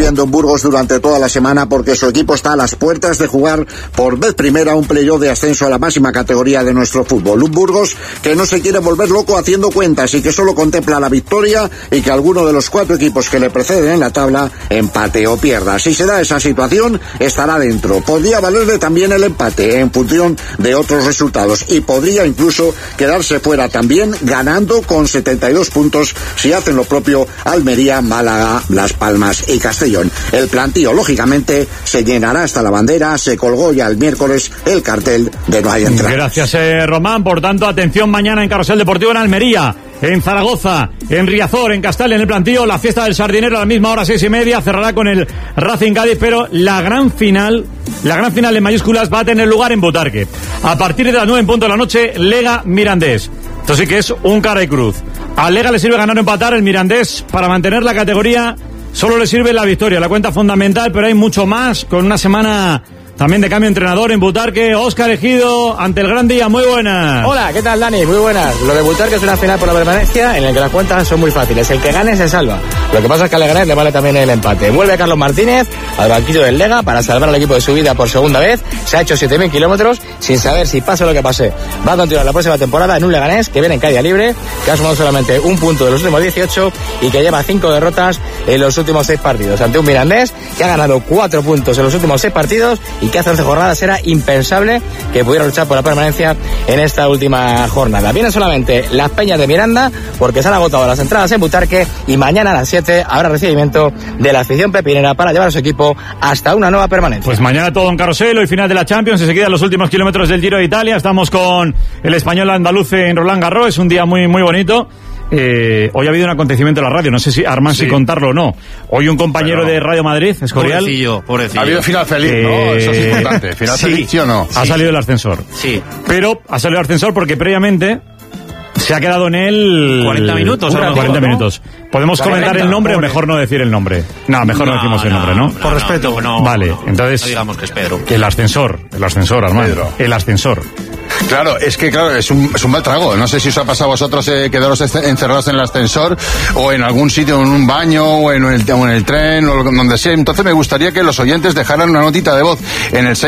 viviendo en Burgos durante toda la semana porque su equipo está a las puertas de jugar por vez primera un playoff de ascenso a la máxima categoría de nuestro fútbol. Un Burgos que no se quiere volver loco haciendo cuentas y que solo contempla la victoria y que alguno de los 4 equipos que le preceden en la tabla empate o pierda. Si se da esa situación, estará dentro. Podría valerle también el empate en función de otros resultados y podría incluso quedarse fuera también ganando con 72 puntos si hacen lo propio Almería, Málaga, Las Palmas y Castellón. El plantío, lógicamente, se llenará hasta la bandera. Se colgó ya el miércoles el cartel de no hay entrada. Gracias, Román. Por tanto, atención mañana en Carrusel Deportivo en Almería, en Zaragoza, en Riazor, en Castel, en el plantío, la fiesta del Sardinero a la misma hora, 6:30, cerrará con el Racing Cádiz, pero la gran final en mayúsculas va a tener lugar en Butarque. A partir de las 9 en punto de la noche, Lega Mirandés. Esto sí que es un cara y cruz. Al Lega le sirve ganar o empatar, el Mirandés para mantener la categoría solo le sirve la victoria, la cuenta fundamental, pero hay mucho más con una semana también de cambio de entrenador en Butarque. Óscar Ejido, ante el Gran Día, muy buenas. Hola, ¿qué tal, Dani? Muy buenas. Lo de Butarque es una final por la permanencia en la que las cuentas son muy fáciles. El que gane se salva. Lo que pasa es que al Leganés le vale también el empate. Vuelve Carlos Martínez al banquillo del Lega para salvar al equipo de su vida por segunda vez. Se ha hecho 7.000 kilómetros sin saber si pasa lo que pase. Va a continuar la próxima temporada en un Leganés que viene en caída libre, que ha sumado solamente un punto de los últimos 18 y que lleva 5 derrotas en los últimos 6 partidos. Ante un Mirandés que ha ganado 4 puntos en los últimos 6 partidos y que hace 11 jornadas era impensable que pudiera luchar por la permanencia en esta última jornada. Vienen solamente las Peñas de Miranda porque se han agotado las entradas en Butarque y mañana a las 7 habrá recibimiento de la afición pepinera para llevar a su equipo hasta una nueva permanencia. Pues mañana todo en Carrusel, hoy final de la Champions, enseguida los últimos kilómetros del Giro de Italia. Estamos con el español andaluz en Roland Garros, es un día muy, muy bonito. Hoy ha habido un acontecimiento en la radio, no sé si Armand si contarlo o no. Hoy un compañero de Radio Madrid, Escorial. Pobrecillo. Ha habido final feliz, ¿no? Eso es importante. Final feliz, ¿sí o no? Ha salido el ascensor. Sí. Pero ha salido el ascensor porque previamente se ha quedado en él 40 minutos. 40 minutos. ¿Podemos comentar el nombre o mejor no decir el nombre? No, mejor no decimos el nombre, ¿no? Por respeto. No, vale, entonces no digamos que es Pedro. El ascensor, Armando. Pedro. El ascensor. Claro, es un mal trago. No sé si os ha pasado a vosotros quedaros encerrados en el ascensor o en algún sitio, en un baño o en el tren o donde sea. Entonces me gustaría que los oyentes dejaran una notita de voz en el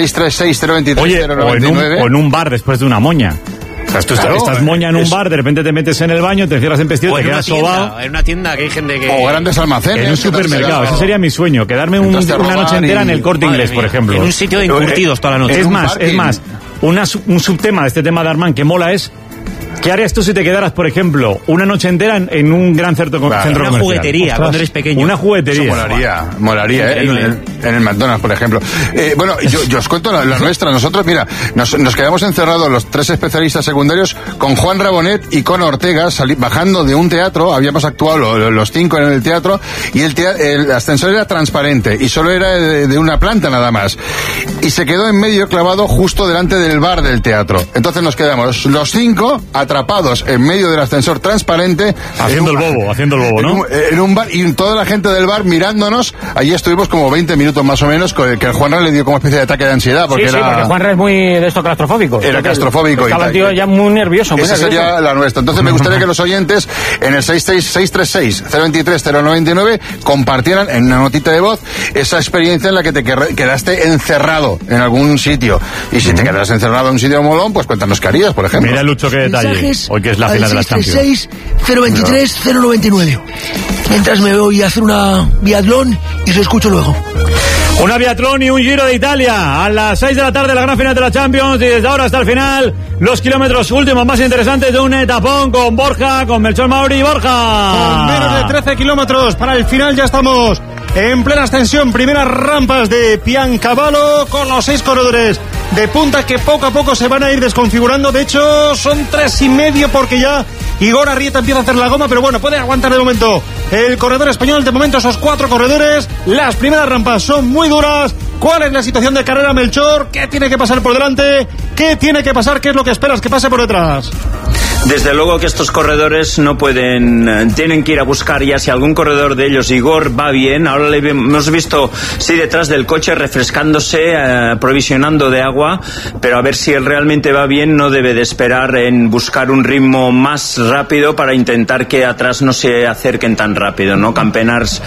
636-023-099. O en un bar después de una moña. O sea, tú estás moña en un bar, de repente te metes en el baño, te cierras en vestido, te quedas sobao. En una tienda que hay gente que... O grandes almacenes. En un supermercado, ese sería mi sueño, quedarme una noche entera en el Corte Inglés, por ejemplo. En un sitio de encurtidos toda la noche. Es más, un subtema de este tema de Armand que mola es: ¿qué harías tú si te quedaras, por ejemplo, una noche entera en un gran centro comercial? Una juguetería, cuando eres pequeño. Una juguetería. Eso molaría, en el McDonald's, por ejemplo. Bueno, yo os cuento la nuestra. Nosotros, mira, nos quedamos encerrados los 3 especialistas secundarios con Juan Rabonet y con Ortega, bajando de un teatro. Habíamos actuado los 5 en el teatro y el ascensor era transparente y solo era de una planta nada más. Y se quedó en medio clavado justo delante del bar del teatro. Entonces nos quedamos los 5 atrapados en medio del ascensor transparente, haciendo el bobo, ¿no? En un bar, y toda la gente del bar mirándonos. Allí estuvimos como 20 minutos más o menos, que el Juanra le dio como especie de ataque de ansiedad, porque porque Juanra es muy de esto claustrofóbico. Era claustrofóbico. Estaba el tío ya muy nervioso. Esa sería la nuestra. Entonces me gustaría que los oyentes en el 636-023-099 compartieran en una notita de voz esa experiencia en la que te quedaste encerrado en algún sitio. Y si te quedas encerrado en un sitio molón, pues cuéntanos qué harías, por ejemplo. Mira, Lucho, qué detalle. Hoy que es la final de las Champions. 636-023-099. Mientras me voy a hacer una biatlón y os escucho luego. Una biatlón y un Giro de Italia a las 6 de la tarde, la gran final de la Champions, y desde ahora hasta el final los kilómetros últimos más interesantes de un etapón con Borja, con Melchor Mauri. Borja, con menos de 13 kilómetros para el final ya estamos en plena ascensión, primeras rampas de Piancavallo con los 6 corredores de punta que poco a poco se van a ir desconfigurando. De hecho son 3,5 porque ya Igor Arrieta empieza a hacer la goma, pero bueno, puede aguantar de momento el corredor español. De momento esos 4 corredores, las primeras rampas son muy duras. ¿Cuál es la situación de carrera, Melchor? ¿Qué tiene que pasar por delante? ¿Qué tiene que pasar? ¿Qué es lo que esperas que pase por detrás? Desde luego que estos corredores no pueden, tienen que ir a buscar ya si algún corredor de ellos, Igor, va bien. Ahora le hemos visto, sí, detrás del coche refrescándose, provisionando de agua, pero a ver si él realmente va bien. No debe de esperar en buscar un ritmo más rápido para intentar que atrás no se acerquen tan rápido, ¿no? Campenars,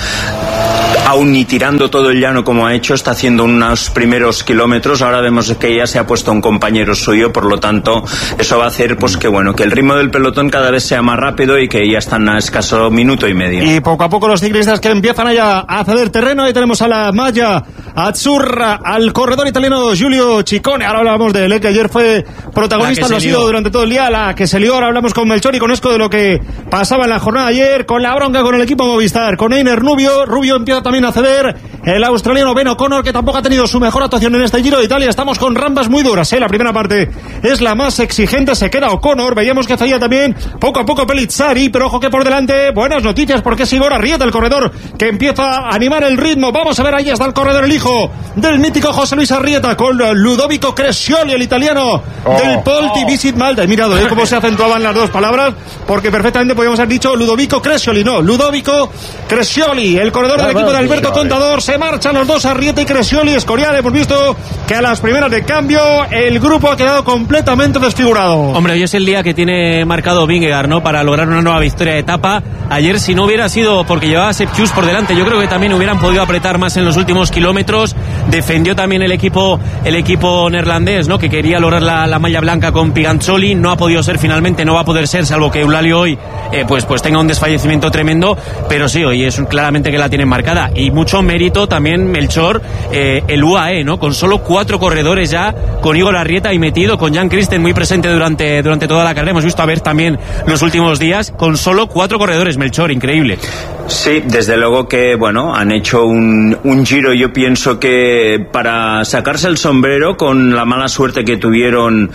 aún ni tirando todo el llano como ha hecho, está haciendo unos primeros kilómetros. Ahora vemos que ya se ha puesto un compañero suyo, por lo tanto eso va a hacer pues que bueno, que el ritmo del pelotón cada vez sea más rápido y que ya están a escaso minuto y medio. Y poco a poco los ciclistas que empiezan allá a ceder terreno. Ahí tenemos a la malla azzurra, al corredor italiano Giulio Ciccone. Ahora hablamos de él, que ayer fue protagonista, lo ha sido durante todo el día, la que se lió. Ahora hablamos con Melchor y con Esco de lo que pasaba en la jornada ayer, con la bronca con el equipo Movistar, con Einer Rubio empieza también a ceder, el australiano Ben O'Connor, que tampoco ha tenido su mejor actuación en este Giro de Italia. Estamos con rambas muy duras, la primera parte es la más exigente, se queda O'Connor. Veíamos que falla también poco a poco Pellizzari, pero ojo que por delante buenas noticias, porque es Igor Arrieta, el corredor que empieza a animar el ritmo. Vamos a ver, ahí está el corredor, el hijo del mítico José Luis Arrieta, con Ludovico Crescioli, el italiano del Polti Visit Malta. He mirado cómo se acentuaban las dos palabras, porque perfectamente podíamos haber dicho Ludovico Crescioli, no, Ludovico Crescioli, el corredor del equipo de Alberto Contador. Se marchan los dos, Arrieta y Crescioli. Escorial, hemos visto que a las primeras de cambio el grupo ha quedado completamente desfigurado. Hombre, hoy es el día que tiene marcado Vingegaard, ¿no?, para lograr una nueva victoria de etapa. Ayer, si no hubiera sido porque llevaba Sepp Kuss por delante, yo creo que también hubieran podido apretar más en los últimos kilómetros. Defendió también el equipo neerlandés, ¿no?, que quería lograr la malla blanca con Piganzoli. No ha podido ser, finalmente no va a poder ser, salvo que Eulalia hoy pues tenga un desfallecimiento tremendo, pero sí, hoy es claramente que la tienen marcada. Y mucho mérito también, Melchor, el UAE, ¿no?, con solo 4 corredores ya, con Igor Arrieta ahí metido, con Jan Christen muy presente durante toda la carrera. Hemos visto a ver también los últimos días, con solo 4 corredores, Melchor, increíble. Sí, desde luego que, bueno, han hecho un Giro, yo pienso que para sacarse el sombrero con la mala suerte que tuvieron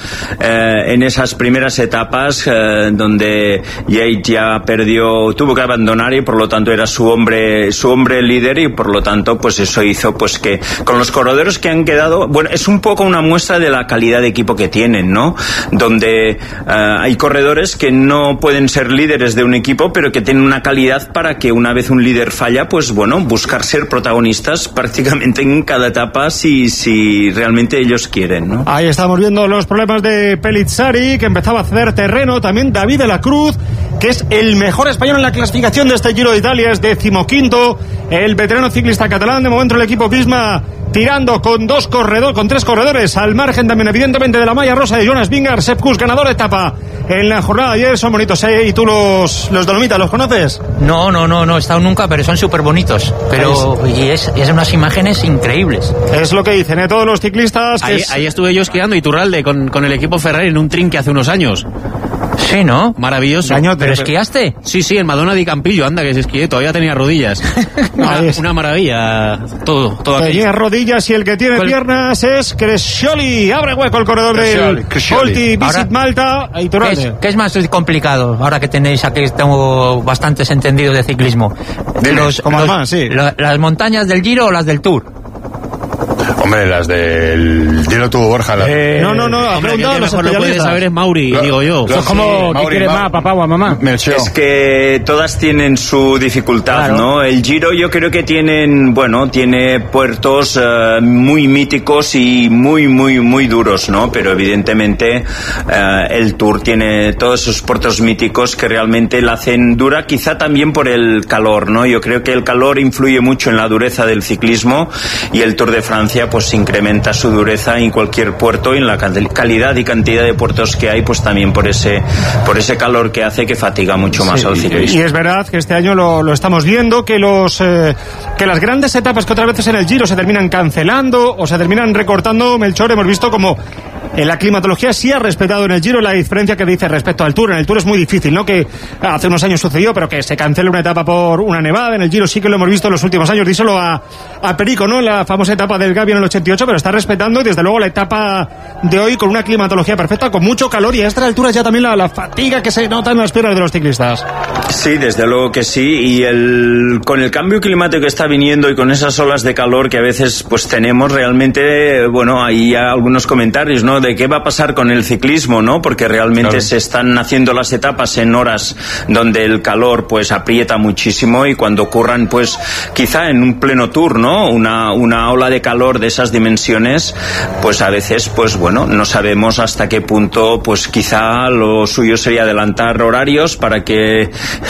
en esas primeras etapas, donde Yates ya tuvo que abandonar y por lo tanto era su hombre líder, y por lo tanto pues eso hizo pues que con los corredores que han quedado, bueno, es un poco una muestra de la calidad de equipo que tienen, ¿no? Donde hay corredores que no pueden ser líderes de un equipo, pero que tienen una calidad para que una vez un líder falla, pues bueno, buscar ser protagonistas prácticamente en cada etapa si realmente ellos quieren, ¿no? Ahí estamos viendo los problemas de Pellizzari, que empezaba a ceder terreno. También David de la Cruz, que es el mejor español en la clasificación de este Giro de Italia, es 15º, el veterano ciclista catalán. De momento el equipo Visma tirando con 3 corredores al margen también evidentemente de la malla rosa de Jonas Vingegaard. Sepp Kuss, ganador de etapa en la jornada de ayer. Son bonitos, ¿Y tú los Dolomitas los conoces? No he estado nunca, pero son súper bonitos. Y es unas imágenes increíbles. Es lo que dicen, todos los ciclistas. Ahí estuve yo esquiando Iturralde con el equipo Ferrari en un trinque hace unos años. Sí, ¿no? Maravilloso. ¿Pero esquiaste? Sí, en Madonna di Campillo, anda que se esquié, todavía tenía rodillas. Una maravilla, todo tenía rodillas, y el que tiene piernas es Crescioli. Abre hueco el corredor del Polti Visit Malta. ¿Qué es más complicado? Ahora que tenéis aquí, tengo bastantes entendidos de ciclismo. ¿Las montañas del Giro o las del Tour? Hombre, las del Giro tuvo Borja. No, hombre, que mejor lo puede saber es Mauri, digo yo. Eso es como, ¿qué quieres más, papá o mamá? Es que todas tienen su dificultad, claro, ¿no? El Giro yo creo que tiene puertos muy míticos y muy, muy, muy duros, ¿no? Pero evidentemente el Tour tiene todos esos puertos míticos que realmente la hacen dura, quizá también por el calor, ¿no? Yo creo que el calor influye mucho en la dureza del ciclismo, y el Tour de Francia pues incrementa su dureza en cualquier puerto, y en la calidad y cantidad de puertos que hay, pues también por ese calor que hace, que fatiga mucho más al ciclista. Y es verdad que este año lo estamos viendo, que las grandes etapas que otras veces en el Giro se terminan cancelando o se terminan recortando, Melchor, hemos visto como en la climatología sí ha respetado en el Giro la diferencia que dice respecto al Tour. En el Tour es muy difícil, ¿no?, que hace unos años sucedió, pero que se cancele una etapa por una nevada. En el Giro sí que lo hemos visto en los últimos años. Díselo a Perico, ¿no?, en la famosa etapa del Gavi en el 88, pero está respetando, y desde luego la etapa de hoy con una climatología perfecta, con mucho calor, y a estas alturas ya también la fatiga que se nota en las piernas de los ciclistas. Sí, desde luego que sí, y con el cambio climático que está viniendo y con esas olas de calor que a veces pues tenemos, realmente, bueno, hay algunos comentarios, ¿no?, ¿no? De qué va a pasar con el ciclismo, ¿no? Porque realmente se están haciendo las etapas en horas donde el calor pues aprieta muchísimo, y cuando ocurran pues quizá en un pleno tour, ¿no? Una ola de calor de esas dimensiones, pues a veces pues bueno, no sabemos hasta qué punto pues quizá lo suyo sería adelantar horarios para que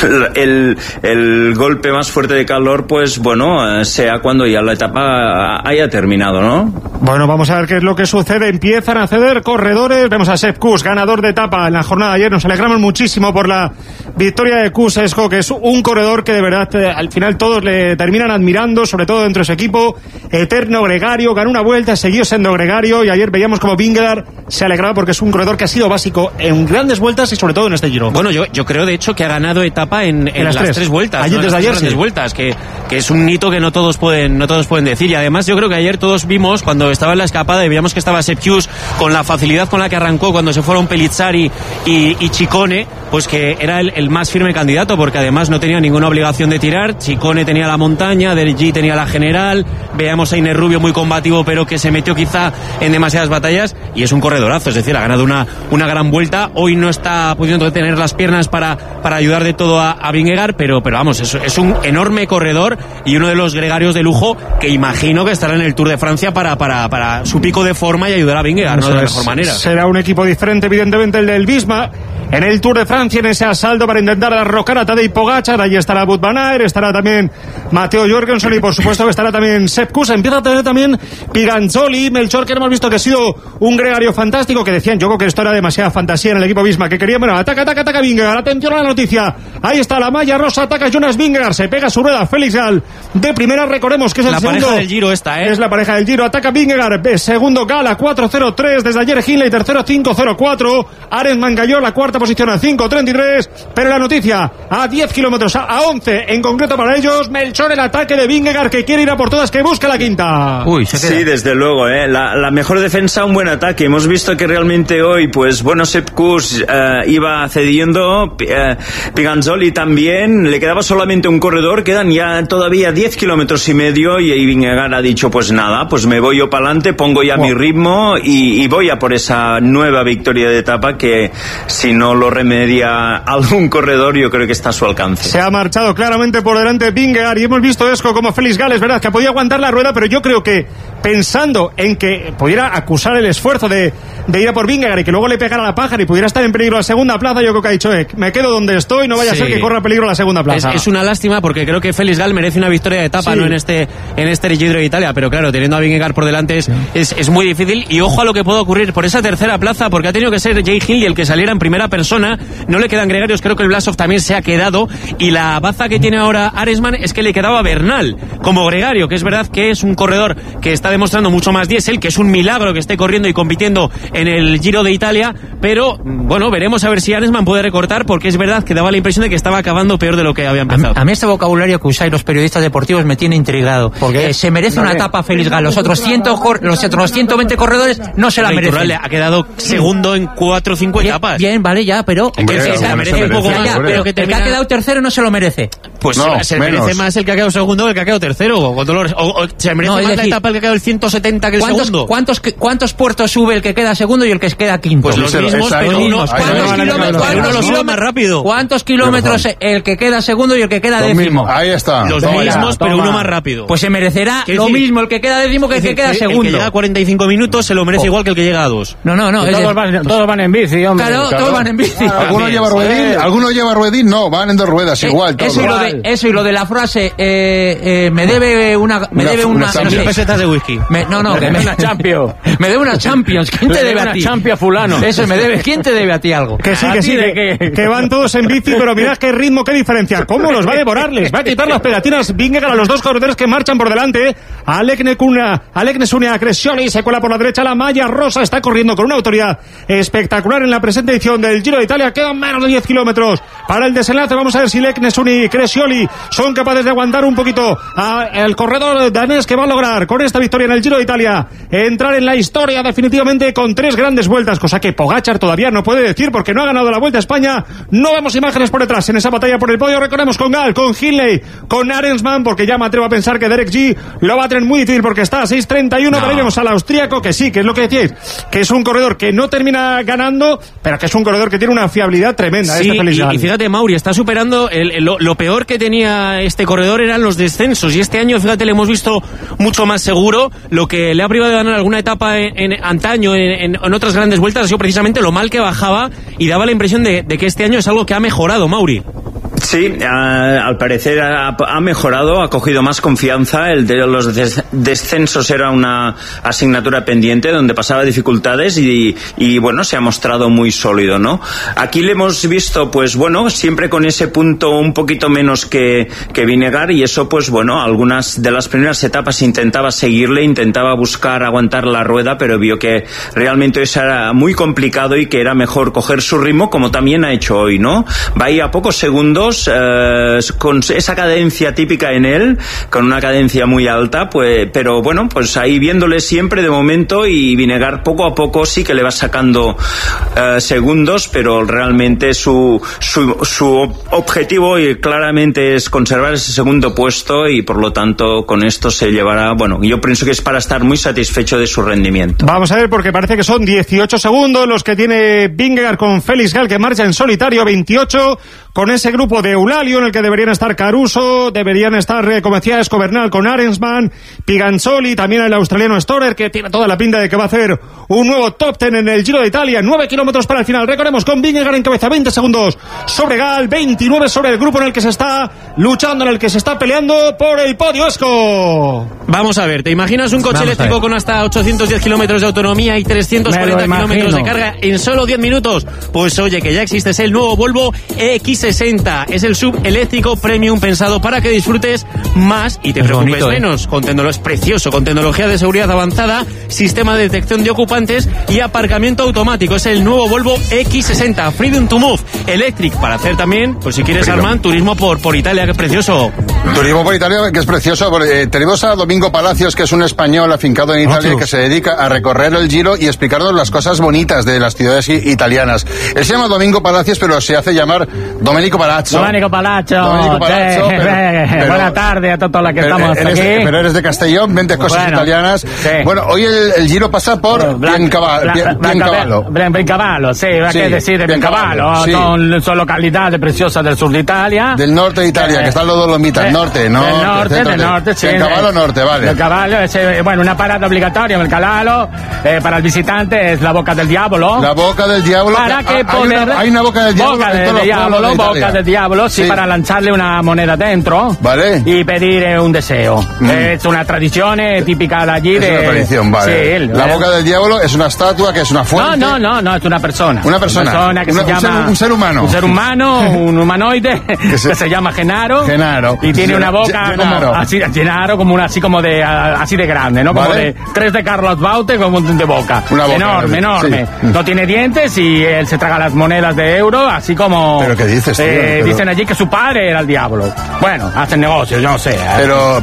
el golpe más fuerte de calor pues bueno, sea cuando ya la etapa haya terminado, ¿no? Bueno, vamos a ver qué es lo que sucede. Empiezan a ceder corredores. Vemos a Sepp Kuss, ganador de etapa en la jornada de ayer. Nos alegramos muchísimo por la victoria de Kuss, Esco, que es un corredor que de verdad al final todos le terminan admirando, sobre todo dentro de su equipo. Eterno gregario, ganó una vuelta, siguió siendo gregario, y ayer veíamos como Vingegaard se alegraba porque es un corredor que ha sido básico en grandes vueltas y sobre todo en este Giro. Bueno, yo creo de hecho que ha ganado etapa en las tres vueltas. Ayer, ¿no? desde ayer, tres vueltas, que es un hito que no todos pueden decir. Y además yo creo que ayer todos vimos cuando estaba en la escapada y veíamos que estaba Sepp Kuss con la facilidad con la que arrancó cuando se fueron Pellizzari y Ciccone, pues que era el más firme candidato, porque además no tenía ninguna obligación de tirar. Ciccone tenía la montaña, Del G tenía la general, veamos a Iner Rubio muy combativo pero que se metió quizá en demasiadas batallas, y es un corredorazo, es decir, ha ganado una gran vuelta. Hoy no está pudiendo tener las piernas para ayudar de todo a Vingegaard, pero vamos, es un enorme corredor y uno de los gregarios de lujo que imagino que estará en el Tour de Francia para su pico de forma y ayudar a Vingegaard, ¿no? De la mejor manera. Será un equipo diferente, evidentemente, el del Visma en el Tour de Francia, en ese asalto para intentar derrocar a Tadej Pogačar. Allí estará Wout van Aert, estará también Matteo Jorgensen y por supuesto que estará también Sepp Kuss. Empieza a tener también Piranzoli, Melchor, que hemos visto que ha sido un gregario fantástico, que decían, yo creo que esto era demasiada fantasía en el equipo Visma, que querían, bueno, ataca Vingegaard, atención a la noticia, ahí está la malla rosa, ataca Jonas Vingegaard, se pega su rueda Félix Gall de primera, recordemos que es el la segundo. La pareja del Giro esta, Es la pareja del Giro, ataca Vingegaard, segundo Gall a 4.03, desde ayer Hindley, tercero 5.04, Arensman cayó la cuarta posición a 5.33, pero la noticia, a 10 kilómetros, a 11 en concreto para ellos, Melchor, el ataque de Vingegaard, que quiere ir a por todas, que busca la quinta. Sí, desde luego, la mejor defensa, un buen ataque. Hemos visto que realmente hoy, pues bueno, Sepp Kuss iba cediendo, Piranzoli también, le quedaba solamente un corredor, quedan ya todavía 10 kilómetros y medio, y Vingegaard ha dicho, pues nada, pues me voy yo para adelante, pongo ya mi ritmo y voy a por esa nueva victoria de etapa que si no lo remedia algún corredor, yo creo que está a su alcance. Se ha marchado claramente por delante Vingegaard, y hemos visto Esco como Félix Gall, es verdad que podía aguantar la rueda, pero yo creo que pensando en que pudiera acusar el esfuerzo de ir a por Vingegaard y que luego le pegara la pájara y pudiera estar en peligro la segunda plaza, yo creo que ha dicho, me quedo donde estoy, no vaya a ser que corra peligro la segunda plaza. Es una lástima porque creo que Félix Gall merece una victoria de etapa, no en este Giro de Italia, pero claro, teniendo a Vingegaard por delante es muy difícil, y ojo a lo que puede ocurrir por esa tercera plaza, porque ha tenido que ser Jay Hindley el que saliera en primera persona, no le quedan gregarios, creo que el Blasov también se ha quedado, y la baza que tiene ahora Arensman es que le quedaba Bernal como gregario, que es verdad que es un corredor que está demostrando mucho más diésel, que es un milagro que esté corriendo y compitiendo en el Giro de Italia, pero bueno, veremos a ver si Arensman puede recortar, porque es verdad que daba la impresión de que estaba acabando peor de lo que había empezado. A mí este vocabulario que usáis los periodistas deportivos me tiene intrigado. Porque se merece una etapa Félix Gall, los otros 120 corredores no se la merecen. Ha quedado segundo en 4 o 5 etapas. Bien, vale, ya, pero se merece un poco más, pero que el que ha quedado tercero no se lo merece. Pues no, se merece más el que ha quedado segundo que el que ha quedado tercero. O se merece más la etapa el que ha quedado el 170 que el segundo. ¿Cuántos puertos sube el que queda segundo y el que queda quinto? Pues los mismos, pero uno lo sube más rápido. ¿Cuántos kilómetros el que queda segundo y el que queda décimo? Ahí está. Los mismos, pero uno más rápido. Pues se merecerá lo mismo el que queda décimo que el que queda segundo. El que llega a 45 minutos se lo merece igual que el que llega a 2. No. Todos van en bici, hombre. Claro, todos van en bici. ¿Alguno lleva ruedín? No, van en dos ruedas, igual. Eso y lo de la frase, me debe una no sé, pesetas de whisky. Una Champions. Me debe una Champions. ¿Quién te debe a ti? Una Champions fulano. Eso me debe. ¿Quién te debe a ti algo? Que sí, que van todos en bici, pero mirad qué ritmo, qué diferencia. ¿Cómo los va a devorar? Les va a quitar las pegatinas Vingegaard a los dos corredores que marchan por delante. Alec Nesunia Crescioli se cuela por la derecha, la malla rosa está corriendo con una autoridad espectacular en la presente edición del Giro de Italia. Quedan menos de 10 kilómetros para el desenlace. Vamos a ver si Alec Nesunia Crescioli Kipcioli son capaces de aguantar un poquito al corredor danés, que va a lograr con esta victoria en el Giro de Italia entrar en la historia definitivamente con 3 grandes vueltas, cosa que Pogačar todavía no puede decir porque no ha ganado la Vuelta a España. No vemos imágenes por detrás en esa batalla por el podio. Recordemos con Gal, con Hindley, con Arensman, porque ya me atrevo a pensar que Derek G lo va a tener muy difícil porque está a 6.31, pero ahí vemos al austríaco, que sí, que es lo que decíais, que es un corredor que no termina ganando, pero que es un corredor que tiene una fiabilidad tremenda. Sí, y fíjate, Mauri, está superando lo peor que tenía este corredor eran los descensos, y este año, fíjate, le hemos visto mucho más seguro. Lo que le ha privado de ganar alguna etapa en antaño, en otras grandes vueltas, ha sido precisamente lo mal que bajaba, y daba la impresión de que este año es algo que ha mejorado, Mauri. Sí, al parecer ha mejorado, ha cogido más confianza. El de los descensos era una asignatura pendiente donde pasaba dificultades y bueno, se ha mostrado muy sólido, ¿no? Aquí le hemos visto, pues bueno, siempre con ese punto un poquito menos que Vingegaard, y eso, pues bueno, algunas de las primeras etapas intentaba seguirle, intentaba buscar aguantar la rueda, pero vio que realmente eso era muy complicado y que era mejor coger su ritmo, como también ha hecho hoy, ¿no? Va ahí a pocos segundos, con esa cadencia típica en él, con una cadencia muy alta, pues, pero bueno, pues ahí viéndole siempre de momento, y Vingegaard poco a poco sí que le va sacando segundos, pero realmente su objetivo y claramente es conservar ese segundo puesto, y por lo tanto con esto se llevará, bueno, yo pienso que es para estar muy satisfecho de su rendimiento. Vamos a ver, porque parece que son 18 segundos los que tiene Vingegaard con Félix Gal, que marcha en solitario, 28 con ese grupo de Eulalio en el que deberían estar Caruso, deberían estar, como decía, Escobernal con Arensman, Piganzoli, también el australiano Storer, que tiene toda la pinta de que va a hacer un nuevo top 10 en el Giro de Italia. 9 kilómetros para el final. Recordemos con Vingegaard en cabeza, 20 segundos sobre Gal, 29 sobre el grupo en el que se está luchando, en el que se está peleando por el podio. Esco. Vamos a ver, ¿te imaginas un coche eléctrico con hasta 810 kilómetros de autonomía y 340 kilómetros de carga en solo 10 minutos? Pues oye, que ya existe, es el nuevo Volvo EX60. Es el sub eléctrico premium pensado para que disfrutes más y te preocupes bonito, menos. Es precioso, con tecnología de seguridad avanzada, sistema de detección de ocupantes y aparcamiento automático. Es el nuevo Volvo X60 Freedom to Move Electric, para hacer también, pues si quieres, Armand, turismo por Italia, que es precioso. Turismo por Italia, que es precioso. Tenemos a Domingo Palacios, que es un español afincado en Italia, que se dedica a recorrer el Giro y explicarnos las cosas bonitas de las ciudades italianas. Él se llama Domingo Palacios, pero se hace llamar Domenico Palazzo. Domenico Palazzo, buena tarde a todos los que estamos aquí. Pero eres de Castellón, ventes cosas italianas. Sí. Bueno, hoy el Giro pasa por Biancavallo. Biancavallo, sí, ¿qué decir de Biancavallo? Sí. Son localidades preciosas del sur de Italia. Del norte de Italia, que están los Dolomitas, norte, del norte, sí. Biancavallo norte, vale. Biancavallo es, una parada obligatoria en el Calalo, para el visitante es la Boca del Diablo. La Boca del Diablo. Para que hay una Boca del Diablo. Boca del Diablo, sí, para lanzarle una moneda dentro, vale, y pedir un deseo. Es una tradición típica de allí. Es una tradición, vale. Sí, la Boca del Diablo es una estatua, que es una fuente. No, es una persona. Una persona que se llama... Un ser humano. Un ser humano, un humanoide, que se llama Genaro. Y tiene una boca Genaro, como así de grande, ¿no? Como de 3 de Carlos Baute, como de boca. Una boca enorme. Sí. No tiene dientes y él se traga las monedas de euro, así como... ¿Pero qué dices, tío? Dicen allí que su padre era el diablo. Bueno, hacen negocios, yo no sé. Pero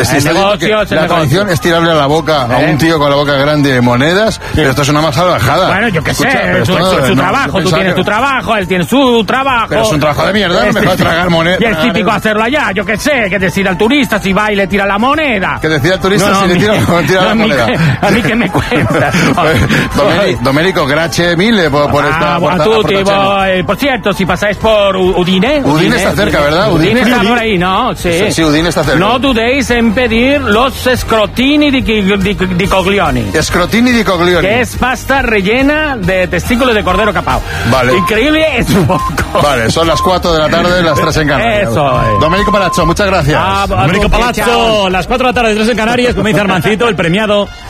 la tradición es tirarle a la boca a un tío con la boca grande de monedas, sí. Pero esto es una más salvajada. Bueno, yo qué sé, es su trabajo, tú tienes tu trabajo, él tiene su trabajo. Pero es un trabajo de mierda, no me va a tragar monedas. Y es típico hacerlo allá, yo qué sé, que decida al turista si va y le tira la moneda. Que decida al turista si le tira la moneda. A mí que me cuentas. Domenico, grazie mille por esta aportazione. Por cierto, si pasáis por Udine. Udine está cerca, ¿verdad? Udine está por ahí, ¿no? Sí, Udine está cerca. No dudéis en pedir los scrotini di Coglioni. Scrotini di Coglioni. Que es pasta rellena de testículos de cordero capao. Vale. Increíble, es un poco. Vale, son las 4 de la tarde, las 3 en Canarias. Eso es. Domenico Palazzo, muchas gracias. Domenico Palazzo, las 4 de la tarde, 3 en Canarias, como dice Armancito, el premiado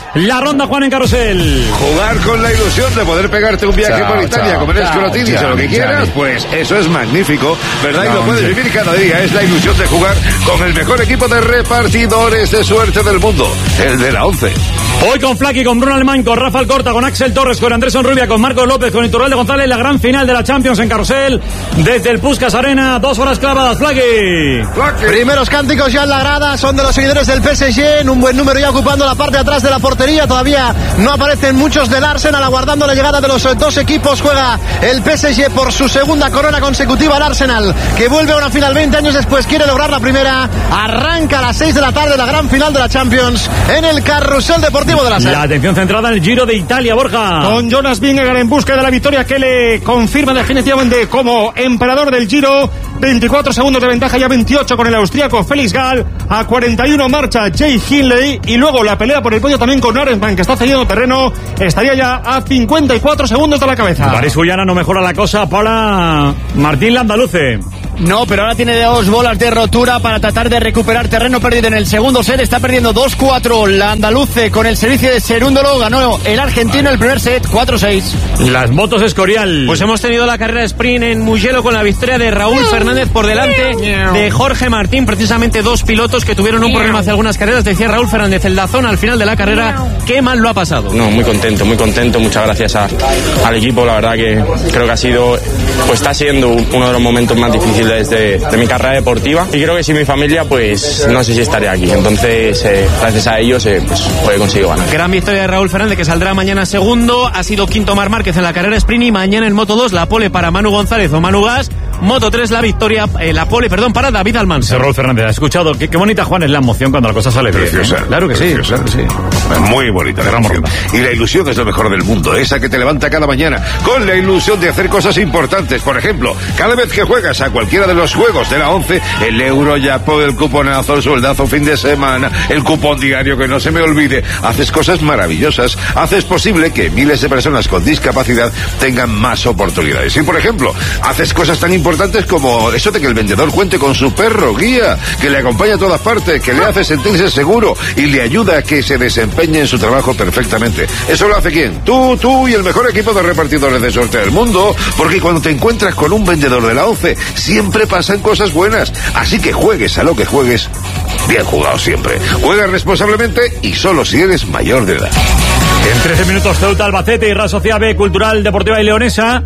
la ronda, Juan, en carrusel. Jugar con la ilusión de poder pegarte un viaje por Italia, comer escrotinis o lo que quieras, pues eso es magnífico, ¿verdad? Y lo puedes vivir cada día. Es la ilusión de jugar con el mejor equipo de repartidores de suerte del mundo, el de la 11. Hoy con Flaky, con Bruno Alemán, con Rafa Alcorta, con Axel Torres, con Andrés Onrubia, con Marcos López, con Iturralde González, la gran final de la Champions en carrusel, desde el Puskás Arena, 2 horas clavadas, Flaky. Primeros cánticos ya en la grada, son de los seguidores del PSG, en un buen número ya ocupando la parte de atrás de la portería, todavía no aparecen muchos del Arsenal, aguardando la llegada de los dos equipos. Juega el PSG por su segunda corona consecutiva. El Arsenal, que vuelve a una final 20 años después, quiere lograr la primera. Arranca a las 6 de la tarde la gran final de la Champions en el Carrusel Deportivo de la SER. La atención centrada en el Giro de Italia, Borja. Con Jonas Vingegaard en busca de la victoria que le confirma definitivamente como emperador del Giro. 24 segundos de ventaja, ya 28 con el austríaco Felix Gall. A 41 marcha Jay Hindley. Y luego la pelea por el podio también con Arensman, que está cediendo terreno. Estaría ya a 54 segundos de la cabeza. París-Guyana no mejora la cosa para Martín Landaluce. No, pero ahora tiene 2 bolas de rotura para tratar de recuperar terreno perdido en el segundo set. Está perdiendo 2-4 la andaluce con el servicio de Cerúndolo. Ganó el argentino el primer set 4-6. Las motos Escorial. Pues hemos tenido la carrera sprint en Mugello con la victoria de Raúl Fernández por delante de Jorge Martín. Precisamente 2 pilotos que tuvieron un problema hace algunas carreras. Decía Raúl Fernández, el Dazón al final de la carrera, qué mal lo ha pasado. No, muy contento. Muchas gracias al equipo. La verdad que creo que ha sido, pues está siendo uno de los momentos más difíciles de mi carrera deportiva, y creo que sin mi familia pues no sé si estaría aquí. Entonces gracias a ellos pues hoy he conseguido ganar. Gran victoria de Raúl Fernández, que saldrá mañana segundo. Ha sido quinto Marc Márquez en la carrera sprint, y mañana en Moto 2 la pole para Manu González o Manu Gas. Moto 3 la victoria, la pole para David Almansa. Raúl Fernández, ha escuchado qué bonita, Juan, es la emoción cuando la cosa sale bien. Preciosa, claro que sí, claro que sí. Muy bonita la emoción. Y la ilusión es lo mejor del mundo, esa que te levanta cada mañana con la ilusión de hacer cosas importantes. Por ejemplo, cada vez que juegas a cualquiera de los juegos de la 11, el euro, jackpot, el cuponazo, el sueldazo fin de semana, el cupón diario, que no se me olvide, haces cosas maravillosas, haces posible que miles de personas con discapacidad tengan más oportunidades. Y por ejemplo, haces cosas tan importantes como eso de que el vendedor cuente con su perro guía, que le acompaña a todas partes, que le hace sentirse seguro y le ayuda a que se desempeñe en su trabajo perfectamente. ¿Eso lo hace quién? Tú y el mejor equipo de repartidores de suerte del mundo, porque cuando te encuentras con un vendedor de la 11, siempre pasan cosas buenas. Así que juegues a lo que juegues, bien jugado siempre. Juega responsablemente y solo si eres mayor de edad. En 13 minutos, Ceuta, Albacete y Real Sociedad B, Cultural, Deportiva y Leonesa.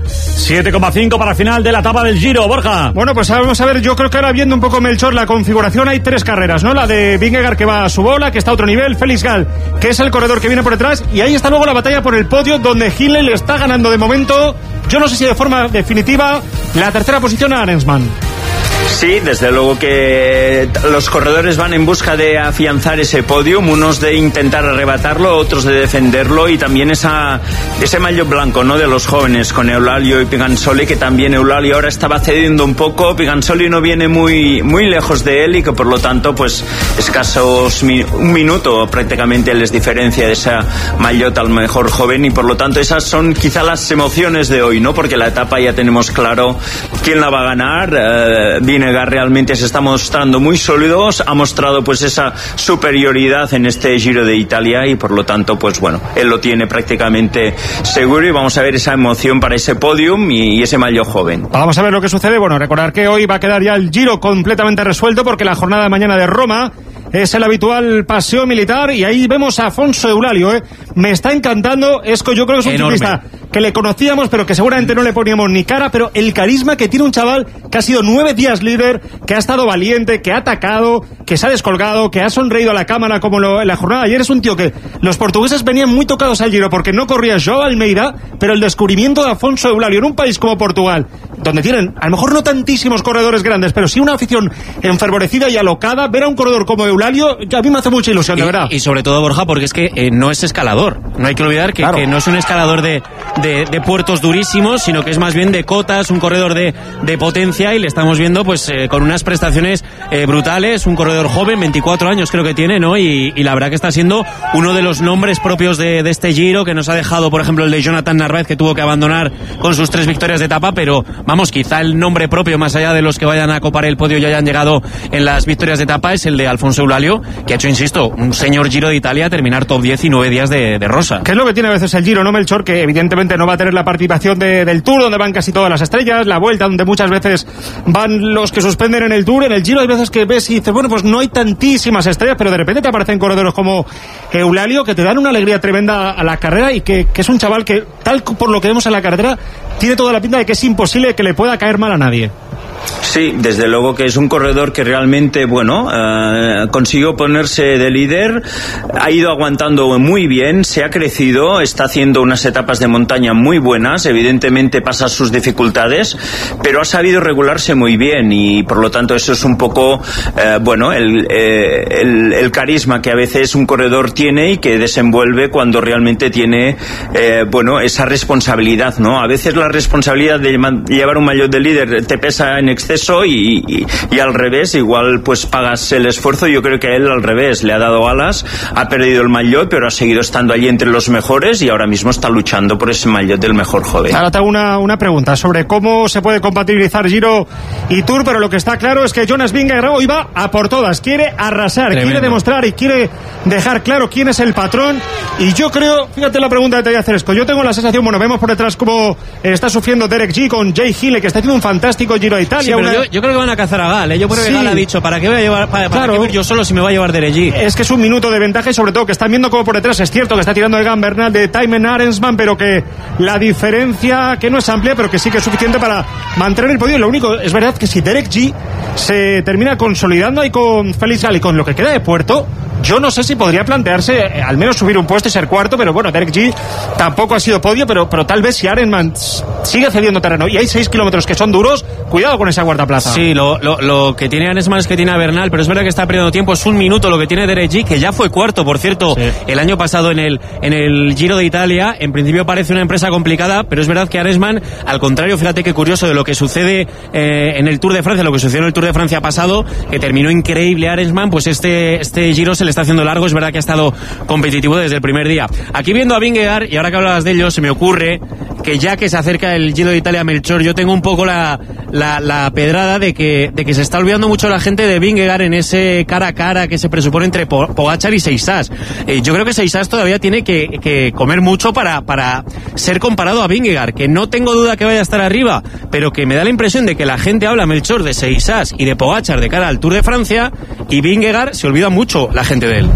7,5 para final de la etapa del Giro, Borja. Bueno, pues vamos a ver, yo creo que ahora viendo un poco, Melchor, la configuración, hay 3 carreras, ¿no? La de Vingegaard, que va a su bola, que está a otro nivel, Felix Gall, que es el corredor que viene por detrás, y ahí está luego la batalla por el podio, donde Hindley le está ganando de momento, yo no sé si de forma definitiva, la tercera posición a Arensman. Sí, desde luego que los corredores van en busca de afianzar ese podium, unos de intentar arrebatarlo, otros de defenderlo, y también ese maillot blanco, ¿no?, de los jóvenes con Eulálio y Pigansoli, que también Eulálio ahora estaba cediendo un poco. Pigansoli no viene muy lejos de él, y que por lo tanto pues escasos un minuto prácticamente les diferencia de esa maillot al mejor joven, y por lo tanto esas son quizá las emociones de hoy, ¿no?, porque la etapa ya tenemos claro quién la va a ganar. Vingegaard realmente se está mostrando muy sólidos, ha mostrado pues esa superioridad en este Giro de Italia, y por lo tanto pues bueno, él lo tiene prácticamente seguro, y vamos a ver esa emoción para ese podium y ese maillot joven. Vamos a ver lo que sucede. Bueno, recordar que hoy va a quedar ya el Giro completamente resuelto, porque la jornada de mañana de Roma es el habitual paseo militar, y ahí vemos a Afonso Eulálio, me está encantando. Esco, yo creo que es un ciclista que le conocíamos, pero que seguramente no le poníamos ni cara, pero el carisma que tiene un chaval que ha sido 9 días líder, que ha estado valiente, que ha atacado, que se ha descolgado, que ha sonreído a la cámara como en la jornada de ayer. Es un tío que los portugueses venían muy tocados al Giro porque no corría Joao Almeida, pero el descubrimiento de Afonso Eulálio en un país como Portugal, donde tienen a lo mejor no tantísimos corredores grandes, pero sí una afición enfervorecida y alocada, ver a un corredor como Eulálio a mí me hace mucha ilusión, de verdad. Y sobre todo, Borja, porque es que no es escalador. No hay que olvidar que no es un escalador de puertos durísimos, sino que es más bien de cotas, un corredor de potencia, y le estamos viendo pues con unas prestaciones brutales. Un corredor joven, 24 años creo que tiene, ¿no? Y la verdad que está siendo uno de los nombres propios de este Giro, que nos ha dejado, por ejemplo, el de Jonathan Narváez, que tuvo que abandonar con sus 3 victorias de etapa, pero vamos, vamos, quizá el nombre propio, más allá de los que vayan a copar el podio y hayan llegado en las victorias de etapa, es el de Alfonso Eulalio, que ha hecho, insisto, un señor Giro de Italia, terminar top 10 y 9 días de rosa. ¿Qué es lo que tiene a veces el Giro, no, Melchor? Que evidentemente no va a tener la participación del Tour, donde van casi todas las estrellas, la Vuelta, donde muchas veces van los que suspenden en el Tour. En el Giro hay veces que ves y dices, bueno, pues no hay tantísimas estrellas, pero de repente te aparecen corredores como Eulalio, que te dan una alegría tremenda a la carrera, y que es un chaval que, tal por lo que vemos en la carretera, tiene toda la pinta de que es imposible que le pueda caer mal a nadie. Sí, desde luego que es un corredor que realmente, bueno, consiguió ponerse de líder, ha ido aguantando muy bien, se ha crecido, está haciendo unas etapas de montaña muy buenas, evidentemente pasa sus dificultades, pero ha sabido regularse muy bien, y por lo tanto eso es un poco, bueno, el carisma que a veces un corredor tiene y que desenvuelve cuando realmente tiene, bueno, esa responsabilidad, ¿no? A veces la responsabilidad de llevar un maillot de líder te pesa en exceso, y al revés, igual pues pagas el esfuerzo. Yo creo que a él al revés, le ha dado alas, ha perdido el maillot, pero ha seguido estando allí entre los mejores, y ahora mismo está luchando por ese maillot del mejor joven. Ahora te hago una pregunta sobre cómo se puede compatibilizar Giro y Tour, pero lo que está claro es que Jonas Vingegaard hoy va a por todas, quiere arrasar, tremendo, quiere demostrar y quiere dejar claro quién es el patrón. Y yo creo, fíjate la pregunta que te voy a hacer, Esco, yo tengo la sensación, bueno, vemos por detrás cómo está sufriendo Derek G con Jay Hille, que está haciendo un fantástico Giro de Italia. Sí, pero yo creo que van a cazar a Gal, ¿eh? Yo creo que Gal ha dicho, ¿para qué voy a llevar, para qué voy yo solo si me va a llevar Derek G? Es que es un minuto de ventaja, y sobre todo que están viendo cómo por detrás, es cierto que está tirando Egan Bernal de Thymen Arensman, pero que la diferencia, que no es amplia, pero que sí que es suficiente para mantener el podio. Lo único, es verdad que si Derek G se termina consolidando ahí con Félix Gal y con lo que queda de Puerto, yo no sé si podría plantearse al menos subir un puesto y ser cuarto, pero bueno, Derek G tampoco ha sido podio, pero tal vez si Arensman sigue cediendo terreno y hay 6 kilómetros que son duros, cuidado con esa cuarta plaza. Sí, lo que tiene Arensman es que tiene a Bernal, pero es verdad que está perdiendo tiempo, es un minuto lo que tiene Derek G, que ya fue cuarto, por cierto, sí, el año pasado en el Giro de Italia. En principio parece una empresa complicada, pero es verdad que Arensman, al contrario, fíjate qué curioso de lo que sucede en el Tour de Francia, lo que sucedió en el Tour de Francia pasado, que terminó increíble Arensman, pues este Giro se le está haciendo largo. Es verdad que ha estado competitivo desde el primer día. Aquí viendo a Vingegaard, y ahora que hablabas de ello, se me ocurre que ya que se acerca el Giro de Italia, Melchor, yo tengo un poco la pedrada de que se está olvidando mucho la gente de Vingegaard en ese cara a cara que se presupone entre Pogačar y Seixas. Yo creo que Seixas todavía tiene que comer mucho para ser comparado a Vingegaard, que no tengo duda que vaya a estar arriba, pero que me da la impresión de que la gente habla, Melchor, de Seixas y de Pogačar de cara al Tour de Francia, y Vingegaard se olvida mucho la gente de él.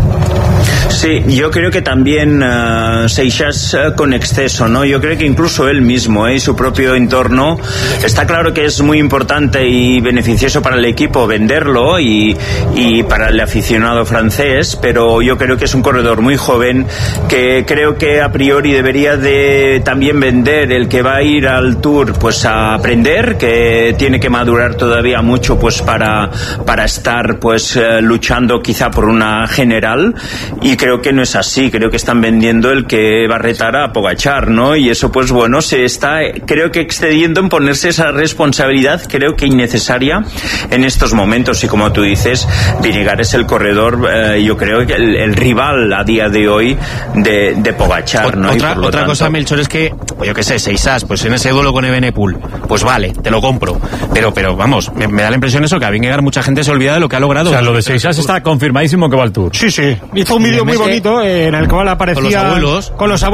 Sí, yo creo que también Seixas con exceso, ¿no? Yo creo que incluso él mismo y su propio entorno, está claro que es muy importante y beneficioso para el equipo venderlo y para el aficionado francés, pero yo creo que es un corredor muy joven que creo que a priori debería de también vender el que va a ir al Tour, pues a aprender, que tiene que madurar todavía mucho pues para estar pues luchando quizá por una general, y creo que no es así, creo que están vendiendo el que va a retar a Pogačar, ¿no? Y eso pues bueno, se está creo que excediendo en ponerse esa responsabilidad, creo que innecesaria en estos momentos, y como tú dices, Vingegaard es el corredor, yo creo que el rival a día de hoy de Pogačar, ¿no? Otra cosa, Melchor, es que, yo qué sé, Seixas, pues en ese duelo con Evenepoel, pues vale, te lo compro, pero vamos, me da la impresión eso, que a Vingegaard mucha gente se olvida de lo que ha logrado. O sea, lo de Seixas está confirmadísimo que va al Tour. Sí, hizo un vídeo muy bonito en el cual aparecía con los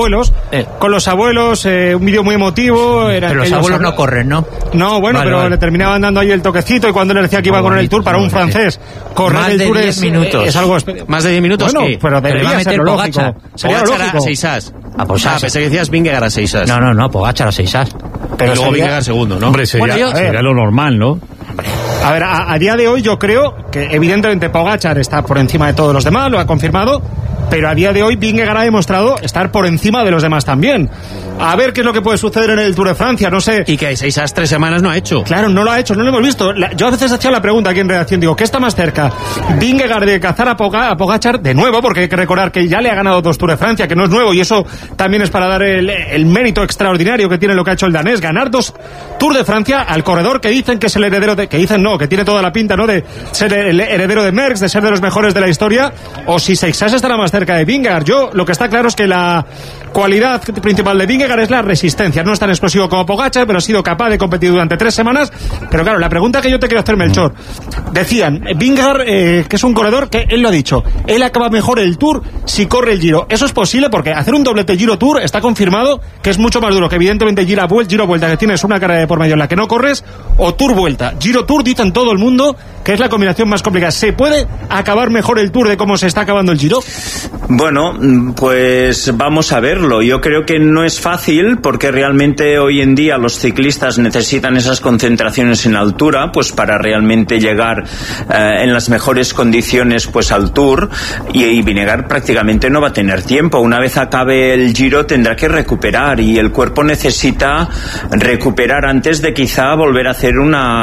abuelos, un vídeo muy emotivo. Pero los abuelos no corren, ¿no? No, bueno, vale, pero le terminaban dando ahí el toquecito, y cuando le decía que iba con el Tour, para un francés correr más el Tour de 10 minutos. Es algo más de 10 minutos. Bueno, ¿qué? pero debería va a meter ser lógico. Pogačar a Seixas. Pensé que decías Vingegaard a Seixas. No, Pogačar a Seixas. Pero y luego Vingegaard segundo, ¿no? Hombre, sería lo normal, ¿no? A ver, a día de hoy yo creo que evidentemente Pogačar está por encima de todos los demás, lo ha confirmado, pero a día de hoy Vingegaard ha demostrado estar por encima de los demás también. A ver qué es lo que puede suceder en el Tour de Francia, no sé. Y que Seixas 3 semanas no ha hecho. Claro, no lo ha hecho, no lo hemos visto. Yo a veces hacía la pregunta aquí en redacción, digo, ¿qué está más cerca? Vingegaard de cazar a Pogačar de nuevo, porque hay que recordar que ya le ha ganado 2 Tours de Francia, que no es nuevo, y eso también es para dar el mérito extraordinario que tiene lo que ha hecho el danés, ganar 2 Tours de Francia al corredor que dicen que es el heredero de... que dicen no, que tiene toda la pinta, ¿no?, de ser el heredero de Merckx, de ser de los mejores de la historia, o si Seixas estará más cerca de Vingegaard. Lo que está claro es que la cualidad principal de Vingegaard es la resistencia. No es tan explosivo como Pogačar, pero ha sido capaz de competir durante 3 semanas. Pero claro, la pregunta que yo te quiero hacer, Melchor, decían, Vingegaard, que es un corredor que él lo ha dicho, él acaba mejor el Tour si corre el Giro. Eso es posible porque hacer un doblete Giro-Tour está confirmado que es mucho más duro, que evidentemente Giro-Vuelta, que tienes una cara de por medio en la que no corres, o Tour-Vuelta. Giro-Tour dicen todo el mundo que es la combinación más complicada. ¿Se puede acabar mejor el Tour de cómo se está acabando el Giro? Bueno, pues vamos a verlo. Yo creo que no es fácil porque realmente hoy en día los ciclistas necesitan esas concentraciones en altura pues para realmente llegar en las mejores condiciones pues al Tour, y Vingegaard prácticamente no va a tener tiempo. Una vez acabe el Giro tendrá que recuperar, y el cuerpo necesita recuperar antes de quizá volver a hacer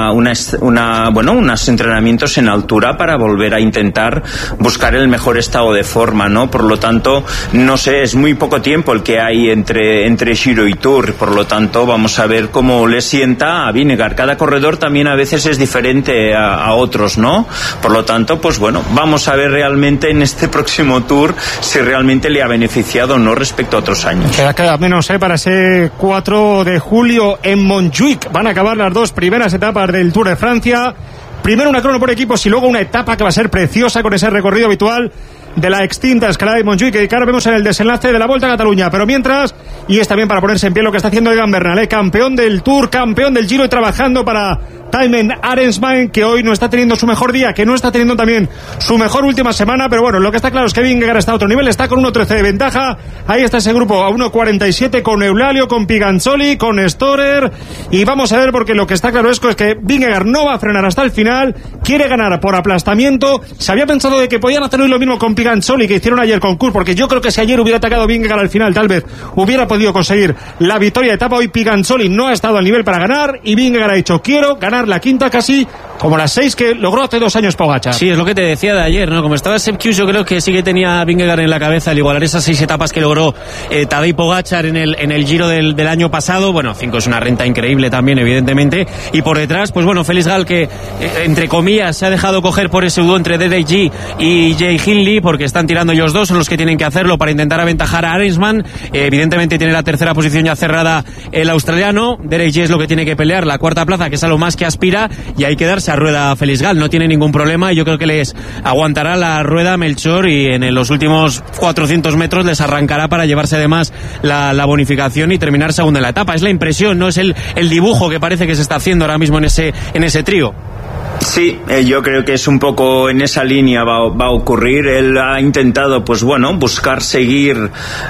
unos entrenamientos en altura para volver a intentar buscar el mejor estado de forma, ¿no? Por lo tanto, no sé, es muy poco tiempo el que hay entre Giro y Tour. Por lo tanto, vamos a ver cómo le sienta a Vingegaard. Cada corredor también a veces es diferente a otros, ¿no? Por lo tanto, pues bueno, vamos a ver realmente en este próximo Tour si realmente le ha beneficiado o no respecto a otros años. Queda menos para ese 4 de julio en Montjuic. Van a acabar las 2 primeras etapas del Tour de Francia. Primero una crono por equipos y luego una etapa que va a ser preciosa con ese recorrido habitual de la extinta escalada de Montjuic, que ahora vemos en el desenlace de la Volta a Cataluña. Pero mientras, y es también para ponerse en pie lo que está haciendo Egan Bernal, campeón del Tour, campeón del Giro, y trabajando para Thymen Arensman, que hoy no está teniendo su mejor día, que no está teniendo también su mejor última semana. Pero bueno, lo que está claro es que Vingegaard está a otro nivel, está con 1.13 de ventaja. Ahí está ese grupo a 1.47 con Eulalio, con Piganzoli, con Storer, y vamos a ver, porque lo que está claro es que Vingegaard no va a frenar hasta el final, quiere ganar por aplastamiento. Se había pensado de que podían hacer hoy lo mismo con Piganzoli que hicieron ayer con Kurt, porque yo creo que si ayer hubiera atacado Vingegaard al final, tal vez hubiera podido conseguir la victoria de etapa. Hoy Piganzoli no ha estado al nivel para ganar, y Vingegaard ha dicho, quiero ganar la quinta, casi como las 6 que logró hace 2 años Pogačar. Sí, es lo que te decía de ayer, ¿no? Como estaba Sepp Kuss, yo creo que sí que tenía Vingegaard en la cabeza al igualar esas 6 etapas que logró Tadej Pogačar en el Giro del año pasado. Bueno, 5 es una renta increíble también, evidentemente. Y por detrás, pues bueno, Felix Gall, que entre comillas se ha dejado coger por ese dúo entre Derek G y Jay Hindley, porque están tirando ellos dos, son los que tienen que hacerlo para intentar aventajar a Arensman. Evidentemente tiene la tercera posición ya cerrada el australiano. Derek G es lo que tiene que pelear, la 4ª plaza, que es a lo más que aspira, y hay que darse a rueda a Felix Gall, no tiene ningún problema, y yo creo que les aguantará la rueda Melchor, y en los últimos 400 metros les arrancará para llevarse además la bonificación y terminar segundo en la etapa. Es la impresión, no es el dibujo que parece que se está haciendo ahora mismo en ese trío. Sí, yo creo que es un poco en esa línea va a ocurrir. Él ha intentado, pues bueno, buscar seguir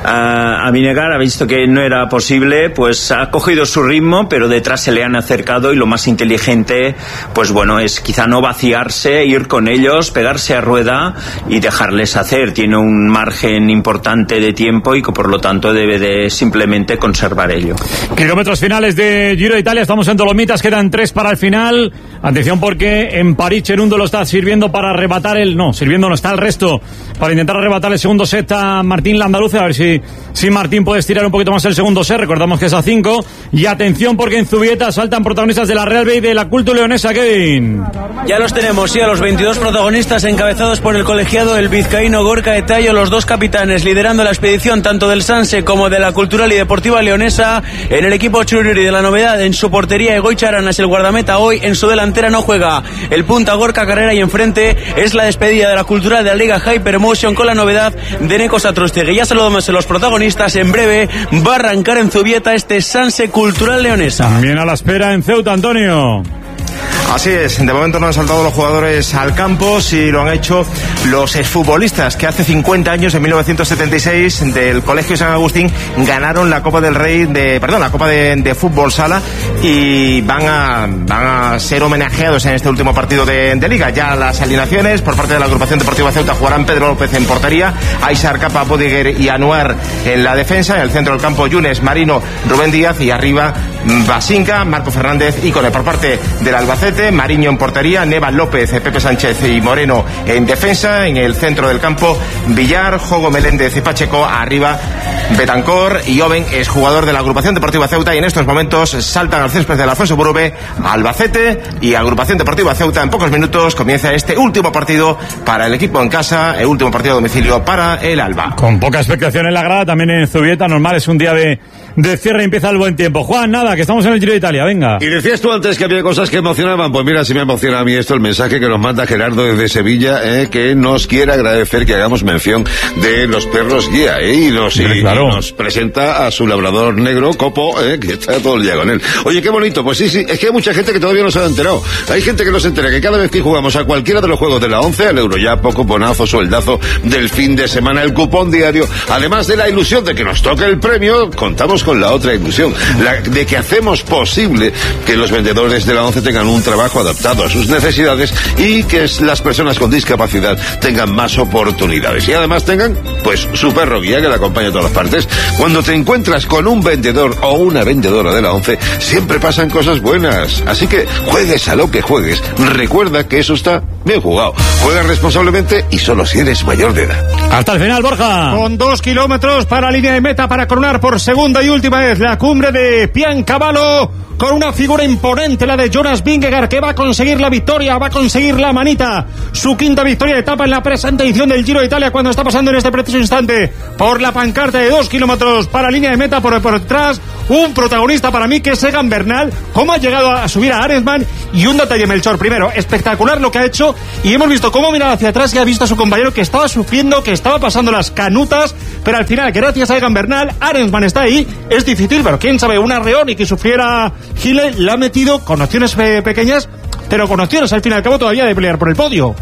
a Vingegaard, ha visto que no era posible, pues ha cogido su ritmo, pero detrás se le han acercado, y lo más inteligente, pues bueno, es quizá no vaciarse, ir con ellos, pegarse a rueda y dejarles hacer. Tiene un margen importante de tiempo y que por lo tanto debe de simplemente conservar ello. Kilómetros finales de Giro de Italia, estamos en Dolomitas, quedan 3 para el final. Atención, porque en París Cherundo lo está sirviendo para arrebatar está el resto para intentar arrebatar el segundo set a Martín Landaluce. A ver si Martín puede estirar un poquito más el segundo set. Recordamos que es a 5. Y atención, porque en Zubieta saltan protagonistas de la Real B y de la Culto Leonesa, Kevin. Ya los tenemos, sí, a los 22 protagonistas encabezados por el colegiado, el vizcaíno Gorka Etayo, los 2 capitanes liderando la expedición tanto del Sanse como de la Cultural y Deportiva Leonesa. En el equipo Chururi de la novedad, en su portería Egoitz Aranas, el guardameta, hoy en su delantera no juega el punta Gorka Carrera, y enfrente es la despedida de la Cultural de la Liga Hypermotion con la novedad de Neko Satrostegui. Ya saludamos a los protagonistas. En breve va a arrancar en Zubieta este Sanse Cultural Leonesa. También a la espera en Ceuta, Antonio. Así es, de momento no han saltado los jugadores al campo, sí lo han hecho los exfutbolistas que hace 50 años, en 1976, del Colegio San Agustín, ganaron la Copa del Rey, la Copa de Fútbol Sala, y van a ser homenajeados en este último partido de Liga. Ya las alineaciones por parte de la agrupación deportiva Ceuta: jugarán Pedro López en portería, Aishar Capa, Bodiger y Anuar en la defensa, en el centro del campo Yunes, Marino, Rubén Díaz, y arriba Basinca, Marco Fernández y Cone. Por parte del Albacete, Mariño en portería, Neval López, Pepe Sánchez y Moreno en defensa, en el centro del campo Villar, Jogo Meléndez y Pacheco, arriba Betancor y Oben es jugador de la Agrupación Deportiva Ceuta y en estos momentos saltan al césped del Alfonso Burube, Albacete y Agrupación Deportiva Ceuta. En pocos minutos comienza este último partido para el equipo en casa, el último partido a domicilio para el Alba. Con poca expectación en la grada, también en Zubieta, normal, es un día de cierre y empieza el buen tiempo. Juan, nada, que estamos en el Giro de Italia, venga. Y decías tú antes que había cosas que emocionaban, pues mira, si me emociona a mí esto, el mensaje que nos manda Gerardo desde Sevilla, que nos quiere agradecer que hagamos mención de los perros guía, y nos presenta a su labrador negro, Copo, que está todo el día con él. Oye, qué bonito, pues sí, es que hay mucha gente que todavía no se ha enterado. Hay gente que no se entera que cada vez que jugamos a cualquiera de los juegos de la 11, al Eurojackpot, cuponazo, sueldazo del fin de semana, el cupón diario, además de la ilusión de que nos toque el premio, contamos con la otra ilusión, la de que hacemos posible que los vendedores de la 11 tengan un trabajo adaptado a sus necesidades y que las personas con discapacidad tengan más oportunidades y además tengan, pues, su perro guía que la acompaña a todas partes. Cuando te encuentras con un vendedor o una vendedora de la 11, siempre pasan cosas buenas. Así que juegues a lo que juegues, recuerda que eso está bien jugado. Juega responsablemente y solo si eres mayor de edad. Hasta el final, Borja. Con 2 kilómetros para la línea de meta para coronar por segunda y última vez la cumbre de Piancavallo, con una figura imponente, la de Jonas Vingegaard, que va a conseguir la victoria, va a conseguir la manita, su quinta victoria de etapa en la presente edición del Giro de Italia, cuando está pasando en este preciso instante por la pancarta de 2 kilómetros para la línea de meta, por detrás un protagonista para mí que es Egan Bernal, cómo ha llegado a subir a Arensman, y un detalle, Melchor, primero, espectacular lo que ha hecho, y hemos visto cómo miraba hacia atrás y ha visto a su compañero que estaba sufriendo, que estaba pasando las canutas, pero al final, gracias a Egan Bernal, Arensman está ahí. Es difícil, pero quién sabe, un arreón y que sufriera Gile la ha metido con opciones pequeñas, pero con opciones al fin y al cabo todavía de pelear por el podio.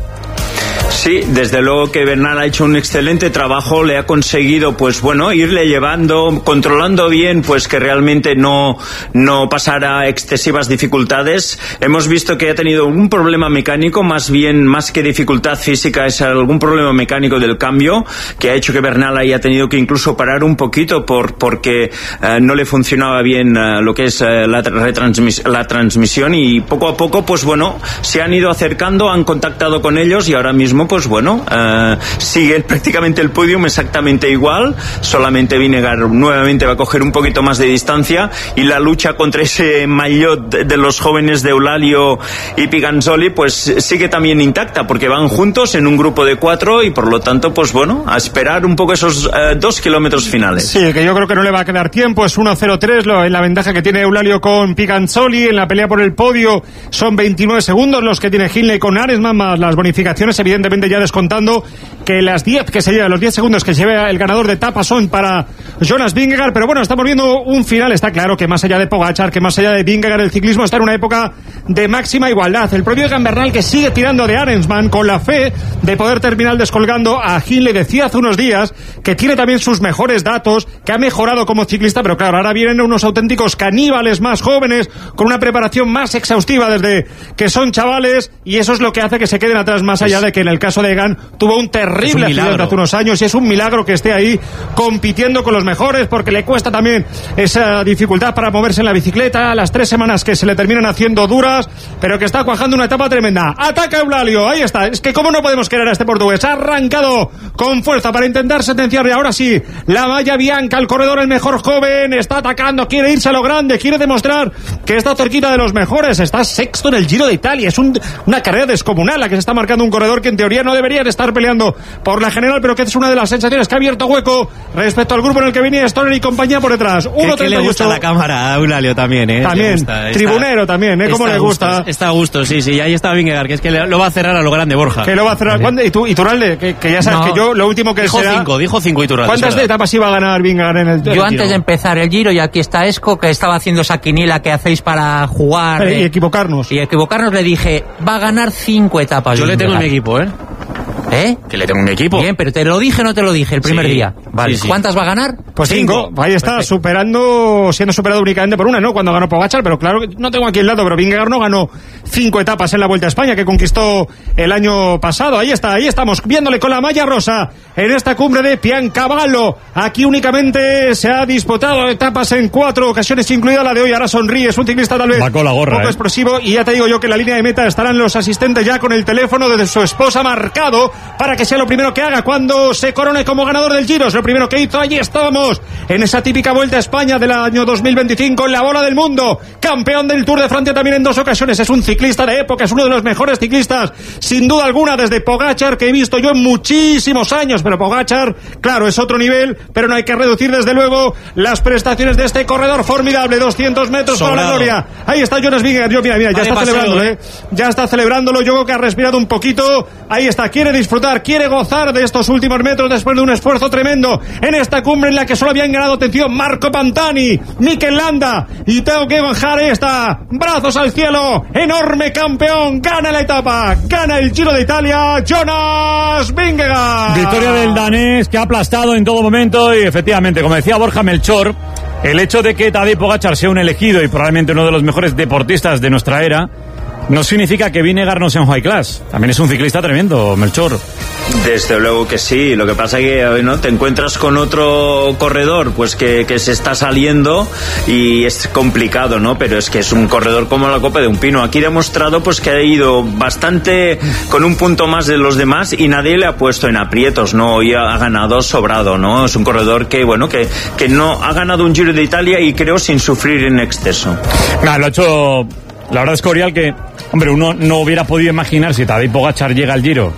Sí, desde luego que Bernal ha hecho un excelente trabajo, le ha conseguido, pues bueno, irle llevando, controlando bien, pues que realmente no pasara excesivas dificultades. Hemos visto que ha tenido un problema mecánico, más que dificultad física, es algún problema mecánico del cambio, que ha hecho que Bernal haya tenido que incluso parar un poquito porque no le funcionaba bien lo que es la transmisión, y poco a poco, pues bueno, se han ido acercando, han contactado con ellos y ahora mismo, pues bueno, siguen prácticamente el podium exactamente igual, solamente Vingegaard nuevamente va a coger un poquito más de distancia, y la lucha contra ese maillot de los jóvenes de Eulalia y Piganzoli pues sigue también intacta, porque van juntos en un grupo de 4 y por lo tanto, pues bueno, a esperar un poco esos 2 kilómetros finales. Sí, que yo creo que no le va a quedar tiempo, es 1:03 en la ventaja que tiene Eulalia con Piganzoli, en la pelea por el podio son 29 segundos los que tiene Hindley con Arensman, más las bonificaciones, evidentemente ya descontando que los 10 segundos que se lleva el ganador de etapa son para Jonas Vingegaard, pero bueno, estamos viendo un final, está claro que más allá de Pogačar, que más allá de Vingegaard, el ciclismo está en una época de máxima igualdad. El propio Egan Bernal, que sigue tirando de Arensman con la fe de poder terminar descolgando a Hindley, decía hace unos días que tiene también sus mejores datos, que ha mejorado como ciclista, pero claro, ahora vienen unos auténticos caníbales más jóvenes, con una preparación más exhaustiva desde que son chavales, y eso es lo que hace que se queden atrás, más allá de que en el caso de Egan tuvo un terrible accidente hace unos años, y es un milagro que esté ahí compitiendo con los mejores, porque le cuesta también esa dificultad para moverse en la bicicleta, las 3 semanas que se le terminan haciendo duras, pero que está cuajando una etapa tremenda. Ataca Eulalia, ahí está, es que cómo no podemos querer a este portugués, ha arrancado con fuerza para intentar sentenciarle, ahora sí, la malla bianca, el corredor, el mejor joven, está atacando, quiere irse a lo grande, quiere demostrar que está cerquita de los mejores, está sexto en el Giro de Italia, es una carrera descomunal la que se está marcando un corredor que en teoría no debería de estar peleando por la general, pero que es una de las sensaciones que ha abierto hueco respecto al grupo en el que venía Stoner y compañía por detrás. 1:38. Que le gusta la cámara a Eulalia también, También, gusta, tribunero también, ¿cómo le gusta? Está a gusto, sí, y ahí está Vingegaard, que es que lo va a cerrar a lo grande, Borja. Que lo va a cerrar. ¿Y tú, Iturralde? Que ya sabes que yo, lo último que dijo 5 Iturralde. ¿Cuántas etapas iba a ganar Vingegaard en el Yo antes de empezar el Giro, y aquí está Esco, que estaba haciendo esa quiniela que hacéis para jugar. Y equivocarnos. Le dije, va a ganar 5 etapas. Yo le tengo en mi equipo, Que le tengo un equipo. Bien, pero ¿te lo dije o no te lo dije el primer día? Vale. Sí. ¿Cuántas va a ganar? Pues 5. Ahí está, siendo superado únicamente por una, ¿no? Cuando ganó Pogačar, pero claro, no tengo aquí el dato, pero Vingegaard no ganó 5 etapas en la Vuelta a España que conquistó el año pasado. Ahí estamos viéndole con la malla rosa en esta cumbre de Piancavallo. Aquí únicamente se ha disputado etapas en 4 ocasiones, incluida la de hoy. Ahora sonríe, es un ciclista tal vez va con la gorra, poco explosivo, y ya te digo yo que en la línea de meta estarán los asistentes ya con el teléfono de su esposa marcado para que sea lo primero que haga cuando se corone como ganador del Giro. Es lo primero que hizo. Allí estábamos en esa típica Vuelta a España del año 2025 en la bola del mundo, campeón del Tour de Francia también en 2 ocasiones. Es un ciclista de época, es uno de los mejores ciclistas sin duda alguna desde Pogačar que he visto yo en muchísimos años, pero Pogačar, claro, es otro nivel, pero no hay que reducir desde luego las prestaciones de este corredor formidable. 200 metros para la gloria. Ahí está Jonas Vingegaard. Mira, ya está celebrándolo, ya está celebrándolo. Yo creo que ha respirado un poquito. Ahí está, quiere disfrutar, quiere gozar de estos últimos metros después de un esfuerzo tremendo en esta cumbre en la que solo habían ganado, atención, Marco Pantani, Mikel Landa y Tao Geoghegan. Está, brazos al cielo, enorme campeón, gana la etapa, gana el Giro de Italia, Jonas Vingegaard. Victoria del danés que ha aplastado en todo momento y efectivamente, como decía Borja Melchor, el hecho de que Tadej Pogačar sea un elegido y probablemente uno de los mejores deportistas de nuestra era no significa que Vingegaard no sea un high class. También es un ciclista tremendo, Melchor. Desde luego que sí. Lo que pasa es que ¿no? te encuentras con otro corredor pues que se está saliendo y es complicado, ¿no? Pero es que es un corredor como la copa de un pino. Aquí ha demostrado pues que ha ido bastante con un punto más de los demás y nadie le ha puesto en aprietos, ¿no? Hoy ha ganado sobrado, ¿no? Es un corredor que no ha ganado un Giro de Italia y creo sin sufrir en exceso. Lo ha hecho. La verdad es que Oriol, que, hombre, uno no hubiera podido imaginar si Tadej Pogačar llega al Giro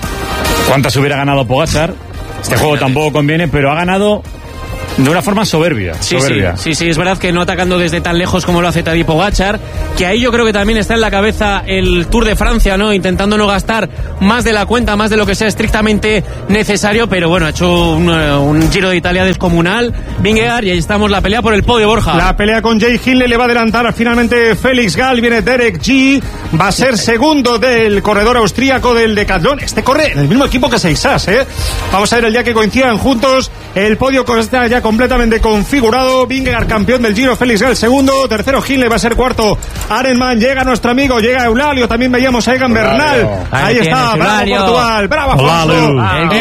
cuántas hubiera ganado Pogačar. Este juego tampoco conviene, pero ha ganado de una forma soberbia. Sí, es verdad que no atacando desde tan lejos como lo hace Tadej Pogačar, que ahí yo creo que también está en la cabeza el Tour de Francia, ¿no? Intentando no gastar más de la cuenta, más de lo que sea estrictamente necesario, pero bueno, ha hecho un Giro de Italia descomunal, Vingegaard, y ahí estamos, la pelea por el podio, Borja. La pelea con Jay Hindley le va a adelantar finalmente Félix Gall, viene Derek G, va a ser segundo del corredor austríaco del Decathlon. Este corre en el mismo equipo que Seisas, ¿eh? Vamos a ver el día que coincidan juntos. El podio está ya completamente configurado. Vingegaard campeón del Giro, Félix Gall segundo, tercero Hindley, va a ser cuarto Arenman, llega nuestro amigo, llega Eulalio, también veíamos a Egan Bernal. Ahí está, bravo Portugal, bravo Afonso.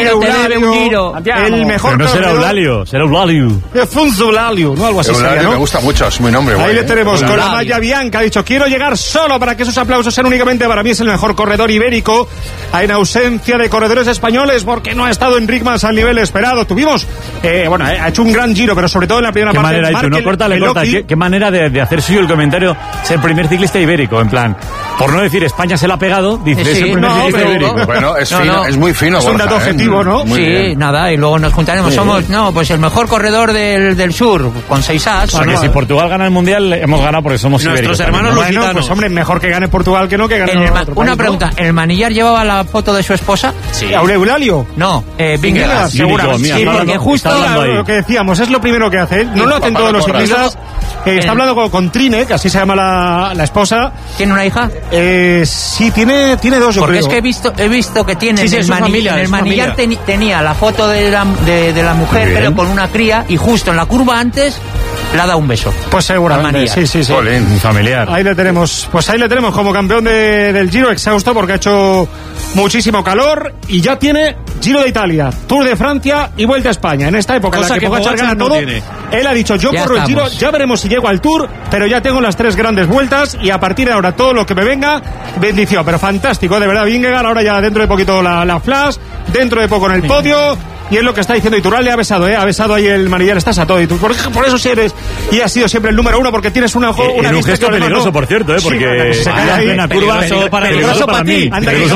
El mejor. Pero no será Eulalio, será Eulalio. Eulalio, no algo así. Eulalio sería, ¿no? Me gusta mucho, es muy nombre. Ahí le tenemos con la malla bianca, ha dicho, quiero llegar solo para que esos aplausos sean únicamente para mí. Es el mejor corredor ibérico, en ausencia de corredores españoles, porque no ha estado en ritmos al nivel esperado. Tuvimos, ha hecho un gran Giro, pero sobre todo en la primera parte. Manera, Markel, no, corta. ¿Qué manera de hacer suyo el comentario? Ser el primer ciclista ibérico, en plan, por no decir España se la ha pegado, dice es el primer ciclista ibérico. Bueno, es fino, es muy fino. Es un dato objetivo, ¿no? Muy bien. Nada, y luego nos juntaremos. Sí. Somos, pues el mejor corredor del sur, con 6 as. O sea, que si Portugal gana el Mundial, hemos ganado porque somos ibéricos. Nuestros hermanos los gitanos. Pues hombre, mejor que gane Portugal que no que gane Una pregunta, ¿el manillar llevaba la foto de su esposa? Sí. ¿Eulalio? No, Vingegaard. Seguramente. Sí, porque justo lo que decíamos, es lo primero que hace. No lo hacen todos los ciclistas. Está hablando con Trine, que así se llama la esposa. ¿Tiene una hija? Sí, tiene 2, yo porque creo. Es que he visto que tiene en el manillar tenía la foto de la mujer, pero con una cría, y justo en la curva antes le ha dado un beso. Pues seguramente, sí. Jolín, familiar. Ahí le tenemos como campeón del Giro, exhausto porque ha hecho muchísimo calor y ya tiene Giro de Italia, Tour de Francia y Vuelta a España. En esta época en la que Pogačar gana todo, él ha dicho, yo corro el Giro, ya veremos si llego al Tour, pero ya tengo las 3 grandes vueltas y a partir de ahora todo lo que me venga, bendición. Pero fantástico, de verdad, Vingegaard, ahora ya dentro de poquito la flash, dentro de poco en el podio. Y es lo que está diciendo Iturralde, ha besado ahí el manillar, estás a todo. Y tú, por eso sí eres, y has sido siempre el número 1, porque tienes una en un gesto peligroso, por cierto, porque se cae ahí, peligroso para mí.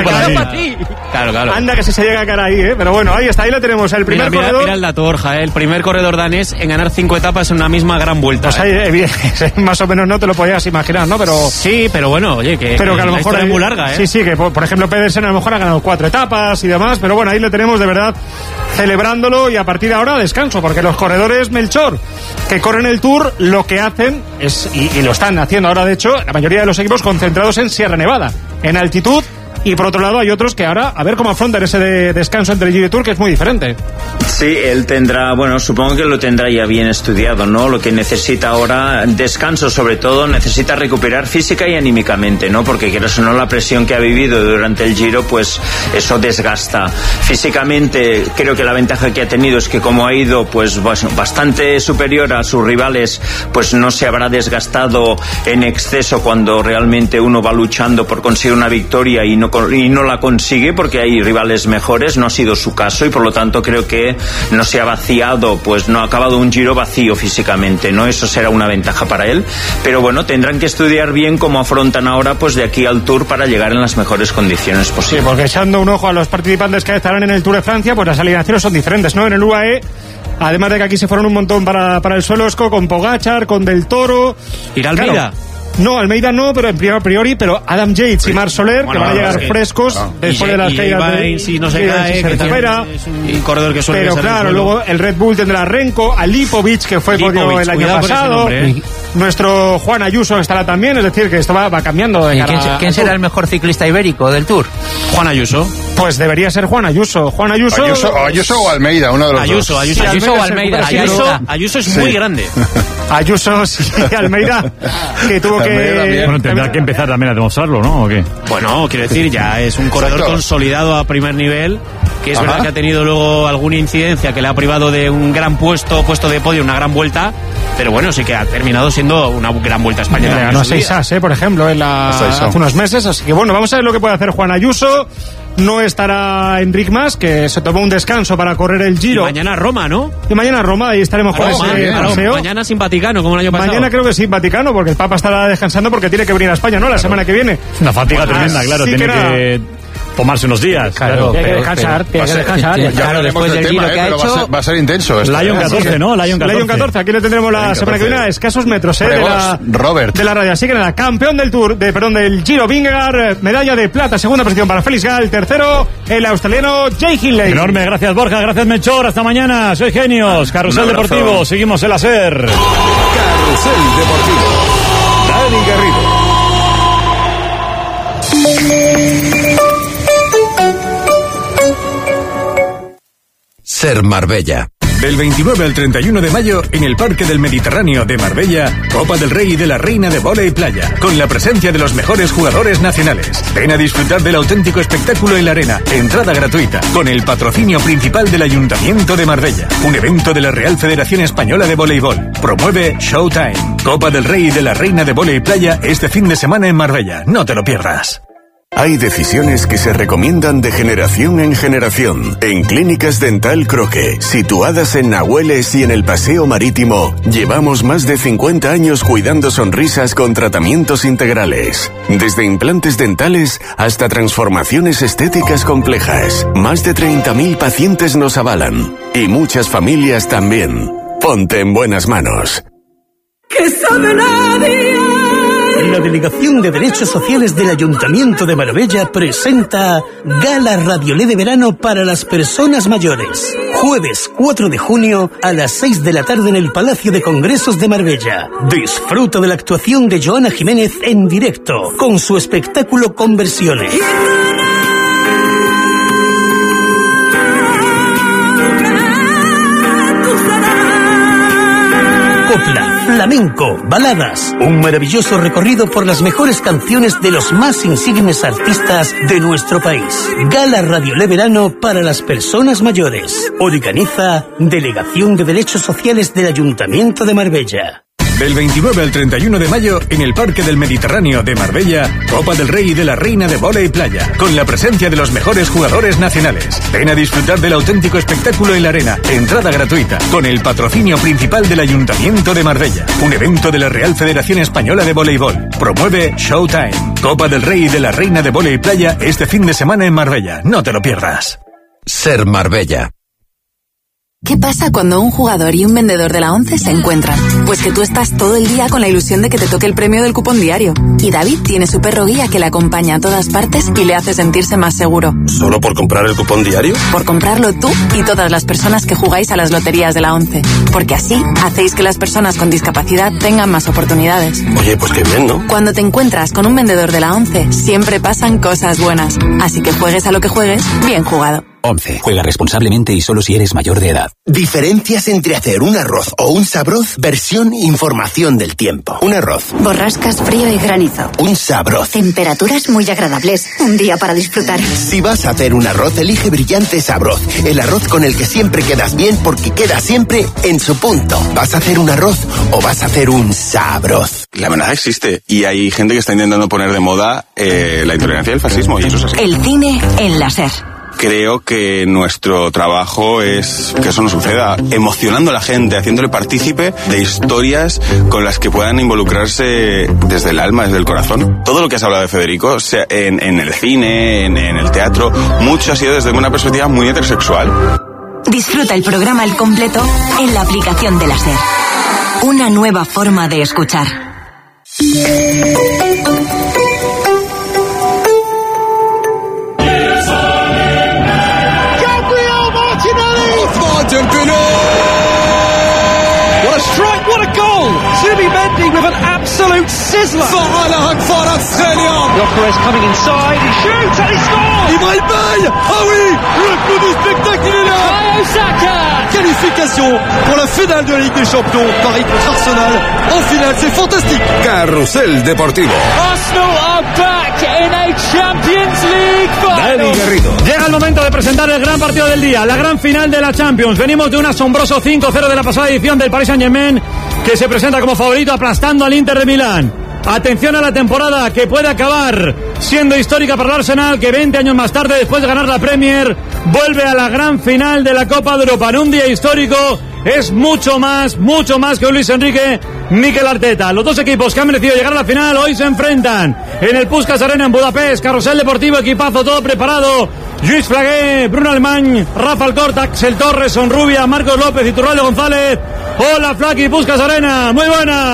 Claro. Anda que se llega a cara ahí, pero bueno, ahí está, ahí lo tenemos, el primer corredor. Mira el dato, Borja, el primer corredor danés en ganar 5 etapas en una misma gran vuelta. Pues ahí, más o menos no te lo podías imaginar, ¿no? Pero sí, pero bueno, oye, que a lo mejor es muy larga, Sí, que por ejemplo Pedersen a lo mejor ha ganado 4 etapas y demás, pero bueno, ahí lo tenemos de verdad celebrándolo, y a partir de ahora descanso, porque los corredores Melchor que corren el Tour lo que hacen es, y lo están haciendo ahora de hecho, la mayoría de los equipos concentrados en Sierra Nevada, en altitud Y por otro lado hay otros que ahora, a ver cómo afrontan ese descanso entre el Giro y Tour, que es muy diferente. Sí, él tendrá, bueno, supongo que lo tendrá ya bien estudiado, ¿no? Lo que necesita ahora, descanso sobre todo, necesita recuperar física y anímicamente, ¿no? Porque quieras o no, la presión que ha vivido durante el Giro, pues eso desgasta. Físicamente, creo que la ventaja que ha tenido es que como ha ido, pues bastante superior a sus rivales, pues no se habrá desgastado en exceso cuando realmente uno va luchando por conseguir una victoria y no la consigue, porque hay rivales mejores. No ha sido su caso y por lo tanto creo que no se ha vaciado, pues no ha acabado un Giro vacío físicamente, ¿no? Eso será una ventaja para él, pero bueno, tendrán que estudiar bien cómo afrontan ahora, pues de aquí al Tour, para llegar en las mejores condiciones posibles. Sí, porque echando un ojo a los participantes que estarán en el Tour de Francia, pues las alineaciones son diferentes, ¿no? En el UAE, además de que aquí se fueron un montón para el Solosco, con Pogačar, con Del Toro. ¿Ir a Almeida? Claro. No, Almeida no, pero a priori, pero Adam Yates y Marc Soler, que van a llegar frescos después de las caídas si no se cae, se recupera. Es un corredor que suele ser. Pero claro, luego el Red Bull tendrá a Renko, a Lipovic, que fue podio el año pasado. Nuestro Juan Ayuso estará también, es decir, que esto va cambiando. ¿Quién será el mejor ciclista ibérico del Tour? Juan Ayuso. Pues debería ser Juan Ayuso. Ayuso o Almeida, uno de los dos. Ayuso o Almeida. Ayuso es muy grande. Ayuso, sí, Almeida, que tuvo que... Bueno, tendrá que empezar también a demostrarlo, ¿no? ¿O qué? Bueno, quiero decir, ya es un corredor consolidado a primer nivel, que es verdad que ha tenido luego alguna incidencia que le ha privado de un gran puesto de podio, una gran vuelta, pero bueno, sí que ha terminado siendo una gran vuelta a España. Le ganó a 6 As, por ejemplo, hace unos meses, así que bueno, vamos a ver lo que puede hacer Juan Ayuso. No estará Enric Mas, que se tomó un descanso para correr el Giro. Y mañana Roma, ¿no? Y mañana Roma, ahí estaremos con ese paseo. Mañana sin Vaticano, como el año pasado. Mañana creo que sin Vaticano, porque el Papa estará descansando porque tiene que venir a España, ¿no? La semana que viene. Es una fatiga tremenda, claro, tiene que tomarse unos días. Claro, tiene que descansar. Claro, después del Giro que ha hecho... Va a ser intenso. Lion 14, ¿no? Lion 14, aquí le tendremos la semana que viene a escasos metros, de la radio. Así que nada, campeón del Tour, del Giro Vingegaard, medalla de plata, segunda posición para Felix Gall, tercero el australiano Jay Hindley. Enorme, gracias Borja, gracias Melchor, hasta mañana, soy Genios, Carrusel Deportivo, seguimos en la SER. Carrusel Deportivo, Dani Garrido. SER Marbella. Del 29 al 31 de mayo, en el Parque del Mediterráneo de Marbella, Copa del Rey y de la Reina de Vóley Playa, con la presencia de los mejores jugadores nacionales. Ven a disfrutar del auténtico espectáculo en la arena, entrada gratuita, con el patrocinio principal del Ayuntamiento de Marbella. Un evento de la Real Federación Española de Voleibol. Promueve Showtime. Copa del Rey y de la Reina de Vóley Playa este fin de semana en Marbella. No te lo pierdas. Hay decisiones que se recomiendan de generación en generación. En Clínicas Dental Croque, situadas en Nahueles y en el Paseo Marítimo, llevamos más de 50 años cuidando sonrisas con tratamientos integrales. Desde implantes dentales hasta transformaciones estéticas complejas. Más de 30.000 pacientes nos avalan. Y muchas familias también. Ponte en buenas manos. ¡Que sabe nadie! La Delegación de Derechos Sociales del Ayuntamiento de Marbella presenta Gala Radiolé de Verano para las Personas Mayores. Jueves 4 de junio a las 6 de la tarde en el Palacio de Congresos de Marbella. Disfruta de la actuación de Joana Jiménez en directo, con su espectáculo Conversiones. Copla, flamenco, baladas, un maravilloso recorrido por las mejores canciones de los más insignes artistas de nuestro país. Gala Radiolé Verano para las Personas Mayores. Organiza Delegación de Derechos Sociales del Ayuntamiento de Marbella. Del 29 al 31 de mayo, en el Parque del Mediterráneo de Marbella, Copa del Rey y de la Reina de Vóley Playa, con la presencia de los mejores jugadores nacionales. Ven a disfrutar del auténtico espectáculo en la arena, entrada gratuita, con el patrocinio principal del Ayuntamiento de Marbella. Un evento de la Real Federación Española de Voleibol. Promueve Showtime. Copa del Rey y de la Reina de Vóley Playa este fin de semana en Marbella. No te lo pierdas. SER Marbella. ¿Qué pasa cuando un jugador y un vendedor de la ONCE se encuentran? Pues que tú estás todo el día con la ilusión de que te toque el premio del cupón diario. Y David tiene su perro guía que le acompaña a todas partes y le hace sentirse más seguro. ¿Solo por comprar el cupón diario? Por comprarlo tú y todas las personas que jugáis a las loterías de la ONCE. Porque así hacéis que las personas con discapacidad tengan más oportunidades. Oye, pues qué bien, ¿no? Cuando te encuentras con un vendedor de la ONCE, siempre pasan cosas buenas. Así que juegues a lo que juegues, bien jugado. 11. Juega responsablemente y solo si eres mayor de edad. Diferencias entre hacer un arroz o un sabroz, versión información del tiempo. Un arroz. Borrascas, frío y granizo. Un sabroz. Temperaturas muy agradables. Un día para disfrutar. Si vas a hacer un arroz, elige Brillante Sabroz. El arroz con el que siempre quedas bien porque queda siempre en su punto. ¿Vas a hacer un arroz o vas a hacer un sabroz? La amenaza existe y hay gente que está intentando poner de moda la intolerancia y el fascismo y eso es así. El cine en la SER. Creo que nuestro trabajo es que eso no suceda, emocionando a la gente, haciéndole partícipe de historias con las que puedan involucrarse desde el alma, desde el corazón. Todo lo que has hablado de Federico, sea en el cine, en el teatro, mucho ha sido desde una perspectiva muy heterosexual. Disfruta el programa al completo en la aplicación de la SER. Una nueva forma de escuchar. What a strike, what a goal! Zubimendi with an absolute sizzler. Gyökeres coming inside, he shoots and he scores! Il réveille! Ah oui! Le coup du spectacle est là! Osaka! Qualification pour la finale de la Ligue des Champions. Paris contre Arsenal en finale, c'est fantastique! Carrusel Deportivo. Arsenal are back in a Champions League final. Dani Garrido. Llega el momento de presentar el gran partido del día, la gran final de la Champions. Venimos de un asombroso 5-0 de la pasada edición del Paris Saint-Germain, que se presenta como favorito aplastando al Inter de Milán. Atención a la temporada que puede acabar siendo histórica para el Arsenal, que 20 años más tarde, después de ganar la Premier, vuelve a la gran final de la Copa de Europa. En un día histórico es mucho más que Luis Enrique, Mikel Arteta. Los dos equipos que han merecido llegar a la final hoy se enfrentan en el Puskás Arena en Budapest. Carrusel Deportivo, equipazo, todo preparado. Lluís Flagué, Bruno Alemany, Rafa Alcorta, Axel Torres, Sonrubia, Marcos López y Turralde González. Hola Flaqui, Puskás Arena, muy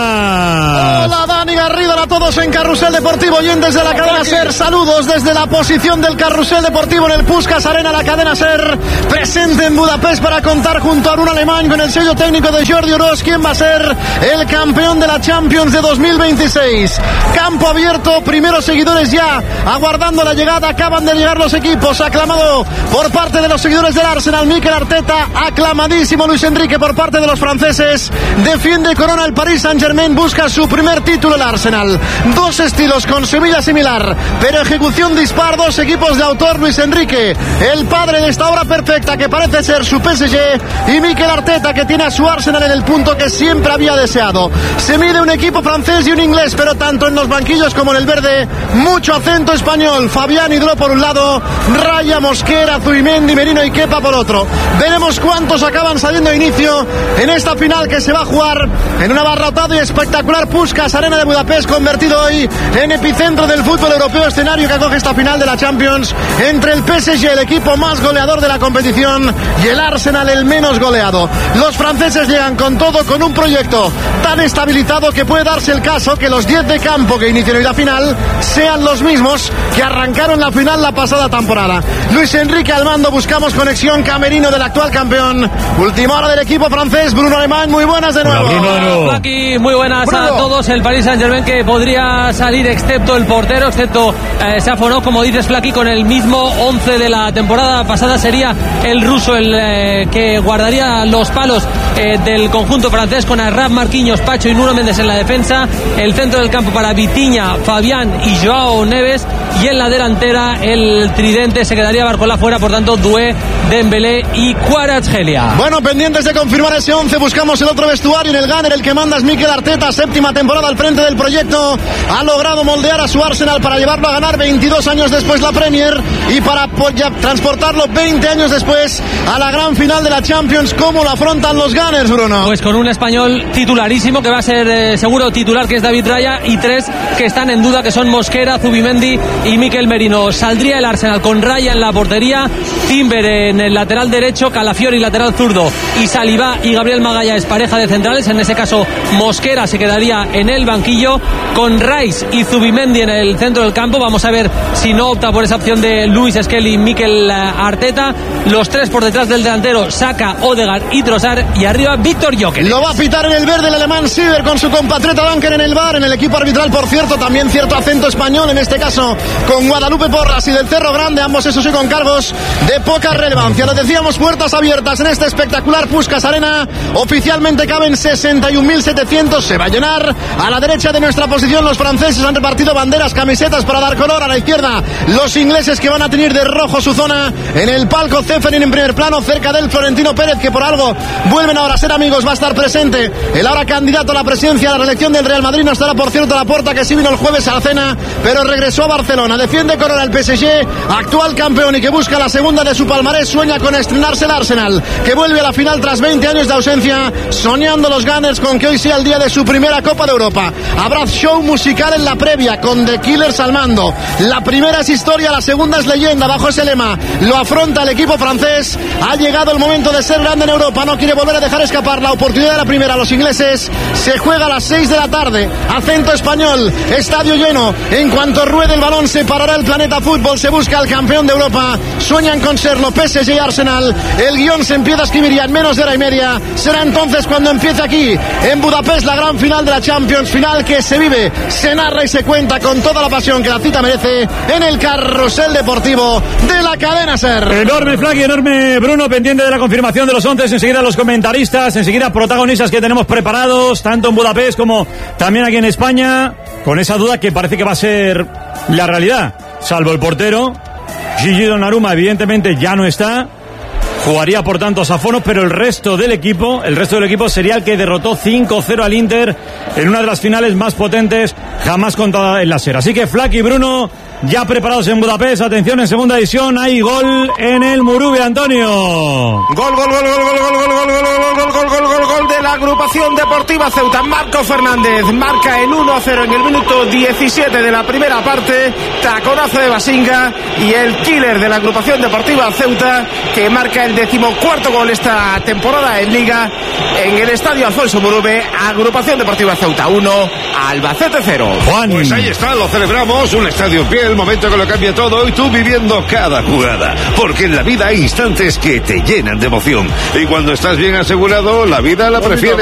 buenas. Hola Dani Garrido, a todos en Carrusel Deportivo, oyentes de la cadena SER, saludos desde la posición del Carrusel Deportivo en el Puskás Arena, la cadena SER, presente en Budapest para contar junto a Bruno Alemany con el sello técnico de Jordi Oroz, quien va a ser el campeón de la Champions de 2026. Campo abierto, primeros seguidores ya aguardando la llegada, acaban de llegar los equipos, aclamado por parte de los seguidores del Arsenal, Mikel Arteta, aclamadísimo Luis Enrique por parte de los franceses, defiende corona el Paris Saint-Germain, busca su primer título el Arsenal. Dos estilos con Sevilla similar, pero ejecución dispar, dos equipos de autor, Luis Enrique, el padre de esta obra perfecta que parece ser su PSG, y Mikel Arteta, que tiene a su Arsenal en el punto que siempre había deseado. Se mide un equipo francés y un inglés, pero tanto en los banquillos como en el verde, mucho acento español. Fabián Hidro por un lado, Raya, Mosquera, Zubimendi, Merino y Kepa por otro. Veremos cuántos acaban saliendo de inicio en esta final que se va a jugar en un abarrotado y espectacular Puskás Arena de Budapest, convertido hoy en epicentro del fútbol europeo, escenario que acoge esta final de la Champions entre el PSG, el equipo más goleador de la competición, y el Arsenal, el menos goleado. Los franceses llegan con todo, con un proyecto tan estabilizado que puede darse el caso que los 10 de campo que inician hoy la final sean los mismos que arrancaron la final la pasada temporada. Luis Enrique al mando, buscamos conexión camerino del actual campeón. Última hora del equipo francés, Bruno Alemany, muy buenas de nuevo. Hola, aquí, muy buenas Bruno. A todos. El Paris Saint-Germain que podría salir excepto el portero, excepto Safonov, como dices Flaqui, con el mismo 11 de la temporada pasada. Sería el ruso el que guardaría los palos del conjunto francés, con Arraf, Marquinhos, Pacho y Nuno Méndez en la defensa. El centro del campo para Vitinha, Fabián y Joao Neves, y en la delantera el tridente se quedaría Barcola fuera, por tanto Doué, Dembélé y Kvaratskhelia. Bueno, pendientes de confirmar ese 11, buscamos el otro vestuario. En el Gunner, el que manda es Mikel Arteta, séptima temporada al frente del proyecto, ha logrado moldear a su Arsenal para llevarlo a ganar 22 años después la Premier y para transportarlo 20 años después a la gran final de la Champions. ¿Cómo lo afrontan los Gunners, Bruno? Pues con un español titularísimo, que va a ser seguro titular, que es David Raya, y tres que están en duda, que son Mosquera, Zubimendi y Mikel Merino. Saldría el Arsenal con Raya en la portería, Timber en el lateral derecho, Calafiori lateral zurdo y Salivá y Gabriel Magalhães pareja de centrales. En ese caso Mosquera se quedaría en el banquillo con Rice y Zubimendi en el centro del campo. Vamos a ver si no opta por esa opción de Luis Skelly y Mikel Arteta. Los tres por detrás del delantero, Saka, Odegaard y Trossard, y arriba Víctor Gyökeres. Lo va a pitar en el verde el alemán Sieber con su compatriota Duncan en el bar. En el equipo arbitral, por cierto, también cierto acento español, en este caso con Guadalupe Porras y del Cerro Grande, ambos eso sí con cargos de poca relevancia. Lo decíamos, puertas abiertas en este espectacular Puskás Arena. Oficialmente caben 61.700, se va a llenar. A la derecha de nuestra posición los franceses han repartido banderas, camisetas para dar color. A la izquierda los ingleses, que van a tener de rojo su zona. En el palco Ceferin en primer plano, cerca del Florentino Pérez, que por algo vuelven ahora a ser amigos, va a estar presente el ahora candidato a la presidencia de la reelección del Real Madrid. No estará, por cierto, Laporta, que sí vino el jueves a la cena, pero regresó a Barcelona. Defiende con ahora el PSG, actual campeón y que busca la segunda de su palmarés. Sueña con estrenarse el Arsenal, que vuelve a la final tras 20 años de ausencia, soñando los Gunners con que hoy sea el día de su primera Copa de Europa. Habrá show musical en la previa con The Killers al mando. La primera es historia, la segunda es leyenda. Bajo ese lema lo afronta el equipo francés. Ha llegado el momento de ser grande en Europa, no quiere volver a dejar escapar la oportunidad de la primera. Los ingleses, se juega a las 6 de la tarde, acento español, estadio lleno. En cuanto ruede el balón se parará el planeta fútbol, se busca al campeón de Europa. Sueñan con serlo PSG y Arsenal. El guión se empieza a escribir ya en menos de hora y media. Será entonces cuando empiece aquí en Budapest la gran final de la Champions, final que se vive, se narra y se cuenta con toda la pasión que la cita merece en el carrusel deportivo de la cadena SER. Enorme Flag y enorme Bruno, pendiente de la confirmación de los 11. Enseguida los comentaristas, enseguida protagonistas que tenemos preparados, tanto en Budapest como también aquí en España, con esa duda que parece que va a ser la realidad, salvo el portero. Gigi Donnarumma evidentemente ya no está, jugaría por tanto Safonos, pero el resto del equipo sería el que derrotó 5-0 al Inter en una de las finales más potentes jamás contada en la SER. Así que Flack y Bruno ya preparados en Budapest. Atención, en segunda división hay gol en el Murubi, Antonio. Gol de la agrupación deportiva Ceuta. Marco Fernández marca el 1-0 en el minuto 17 de la primera parte. Taconazo de Basinga y el killer de la agrupación deportiva Ceuta, que marca el 14º gol esta temporada en Liga en el estadio Alfonso Murube. Agrupación deportiva Ceuta 1, Albacete 0. Juan. Pues ahí está, lo celebramos. Un estadio en pie, el momento que lo cambia todo, y tú viviendo cada jugada, porque en la vida hay instantes que te llenan de emoción, y cuando estás bien asegurado, la vida la prefieres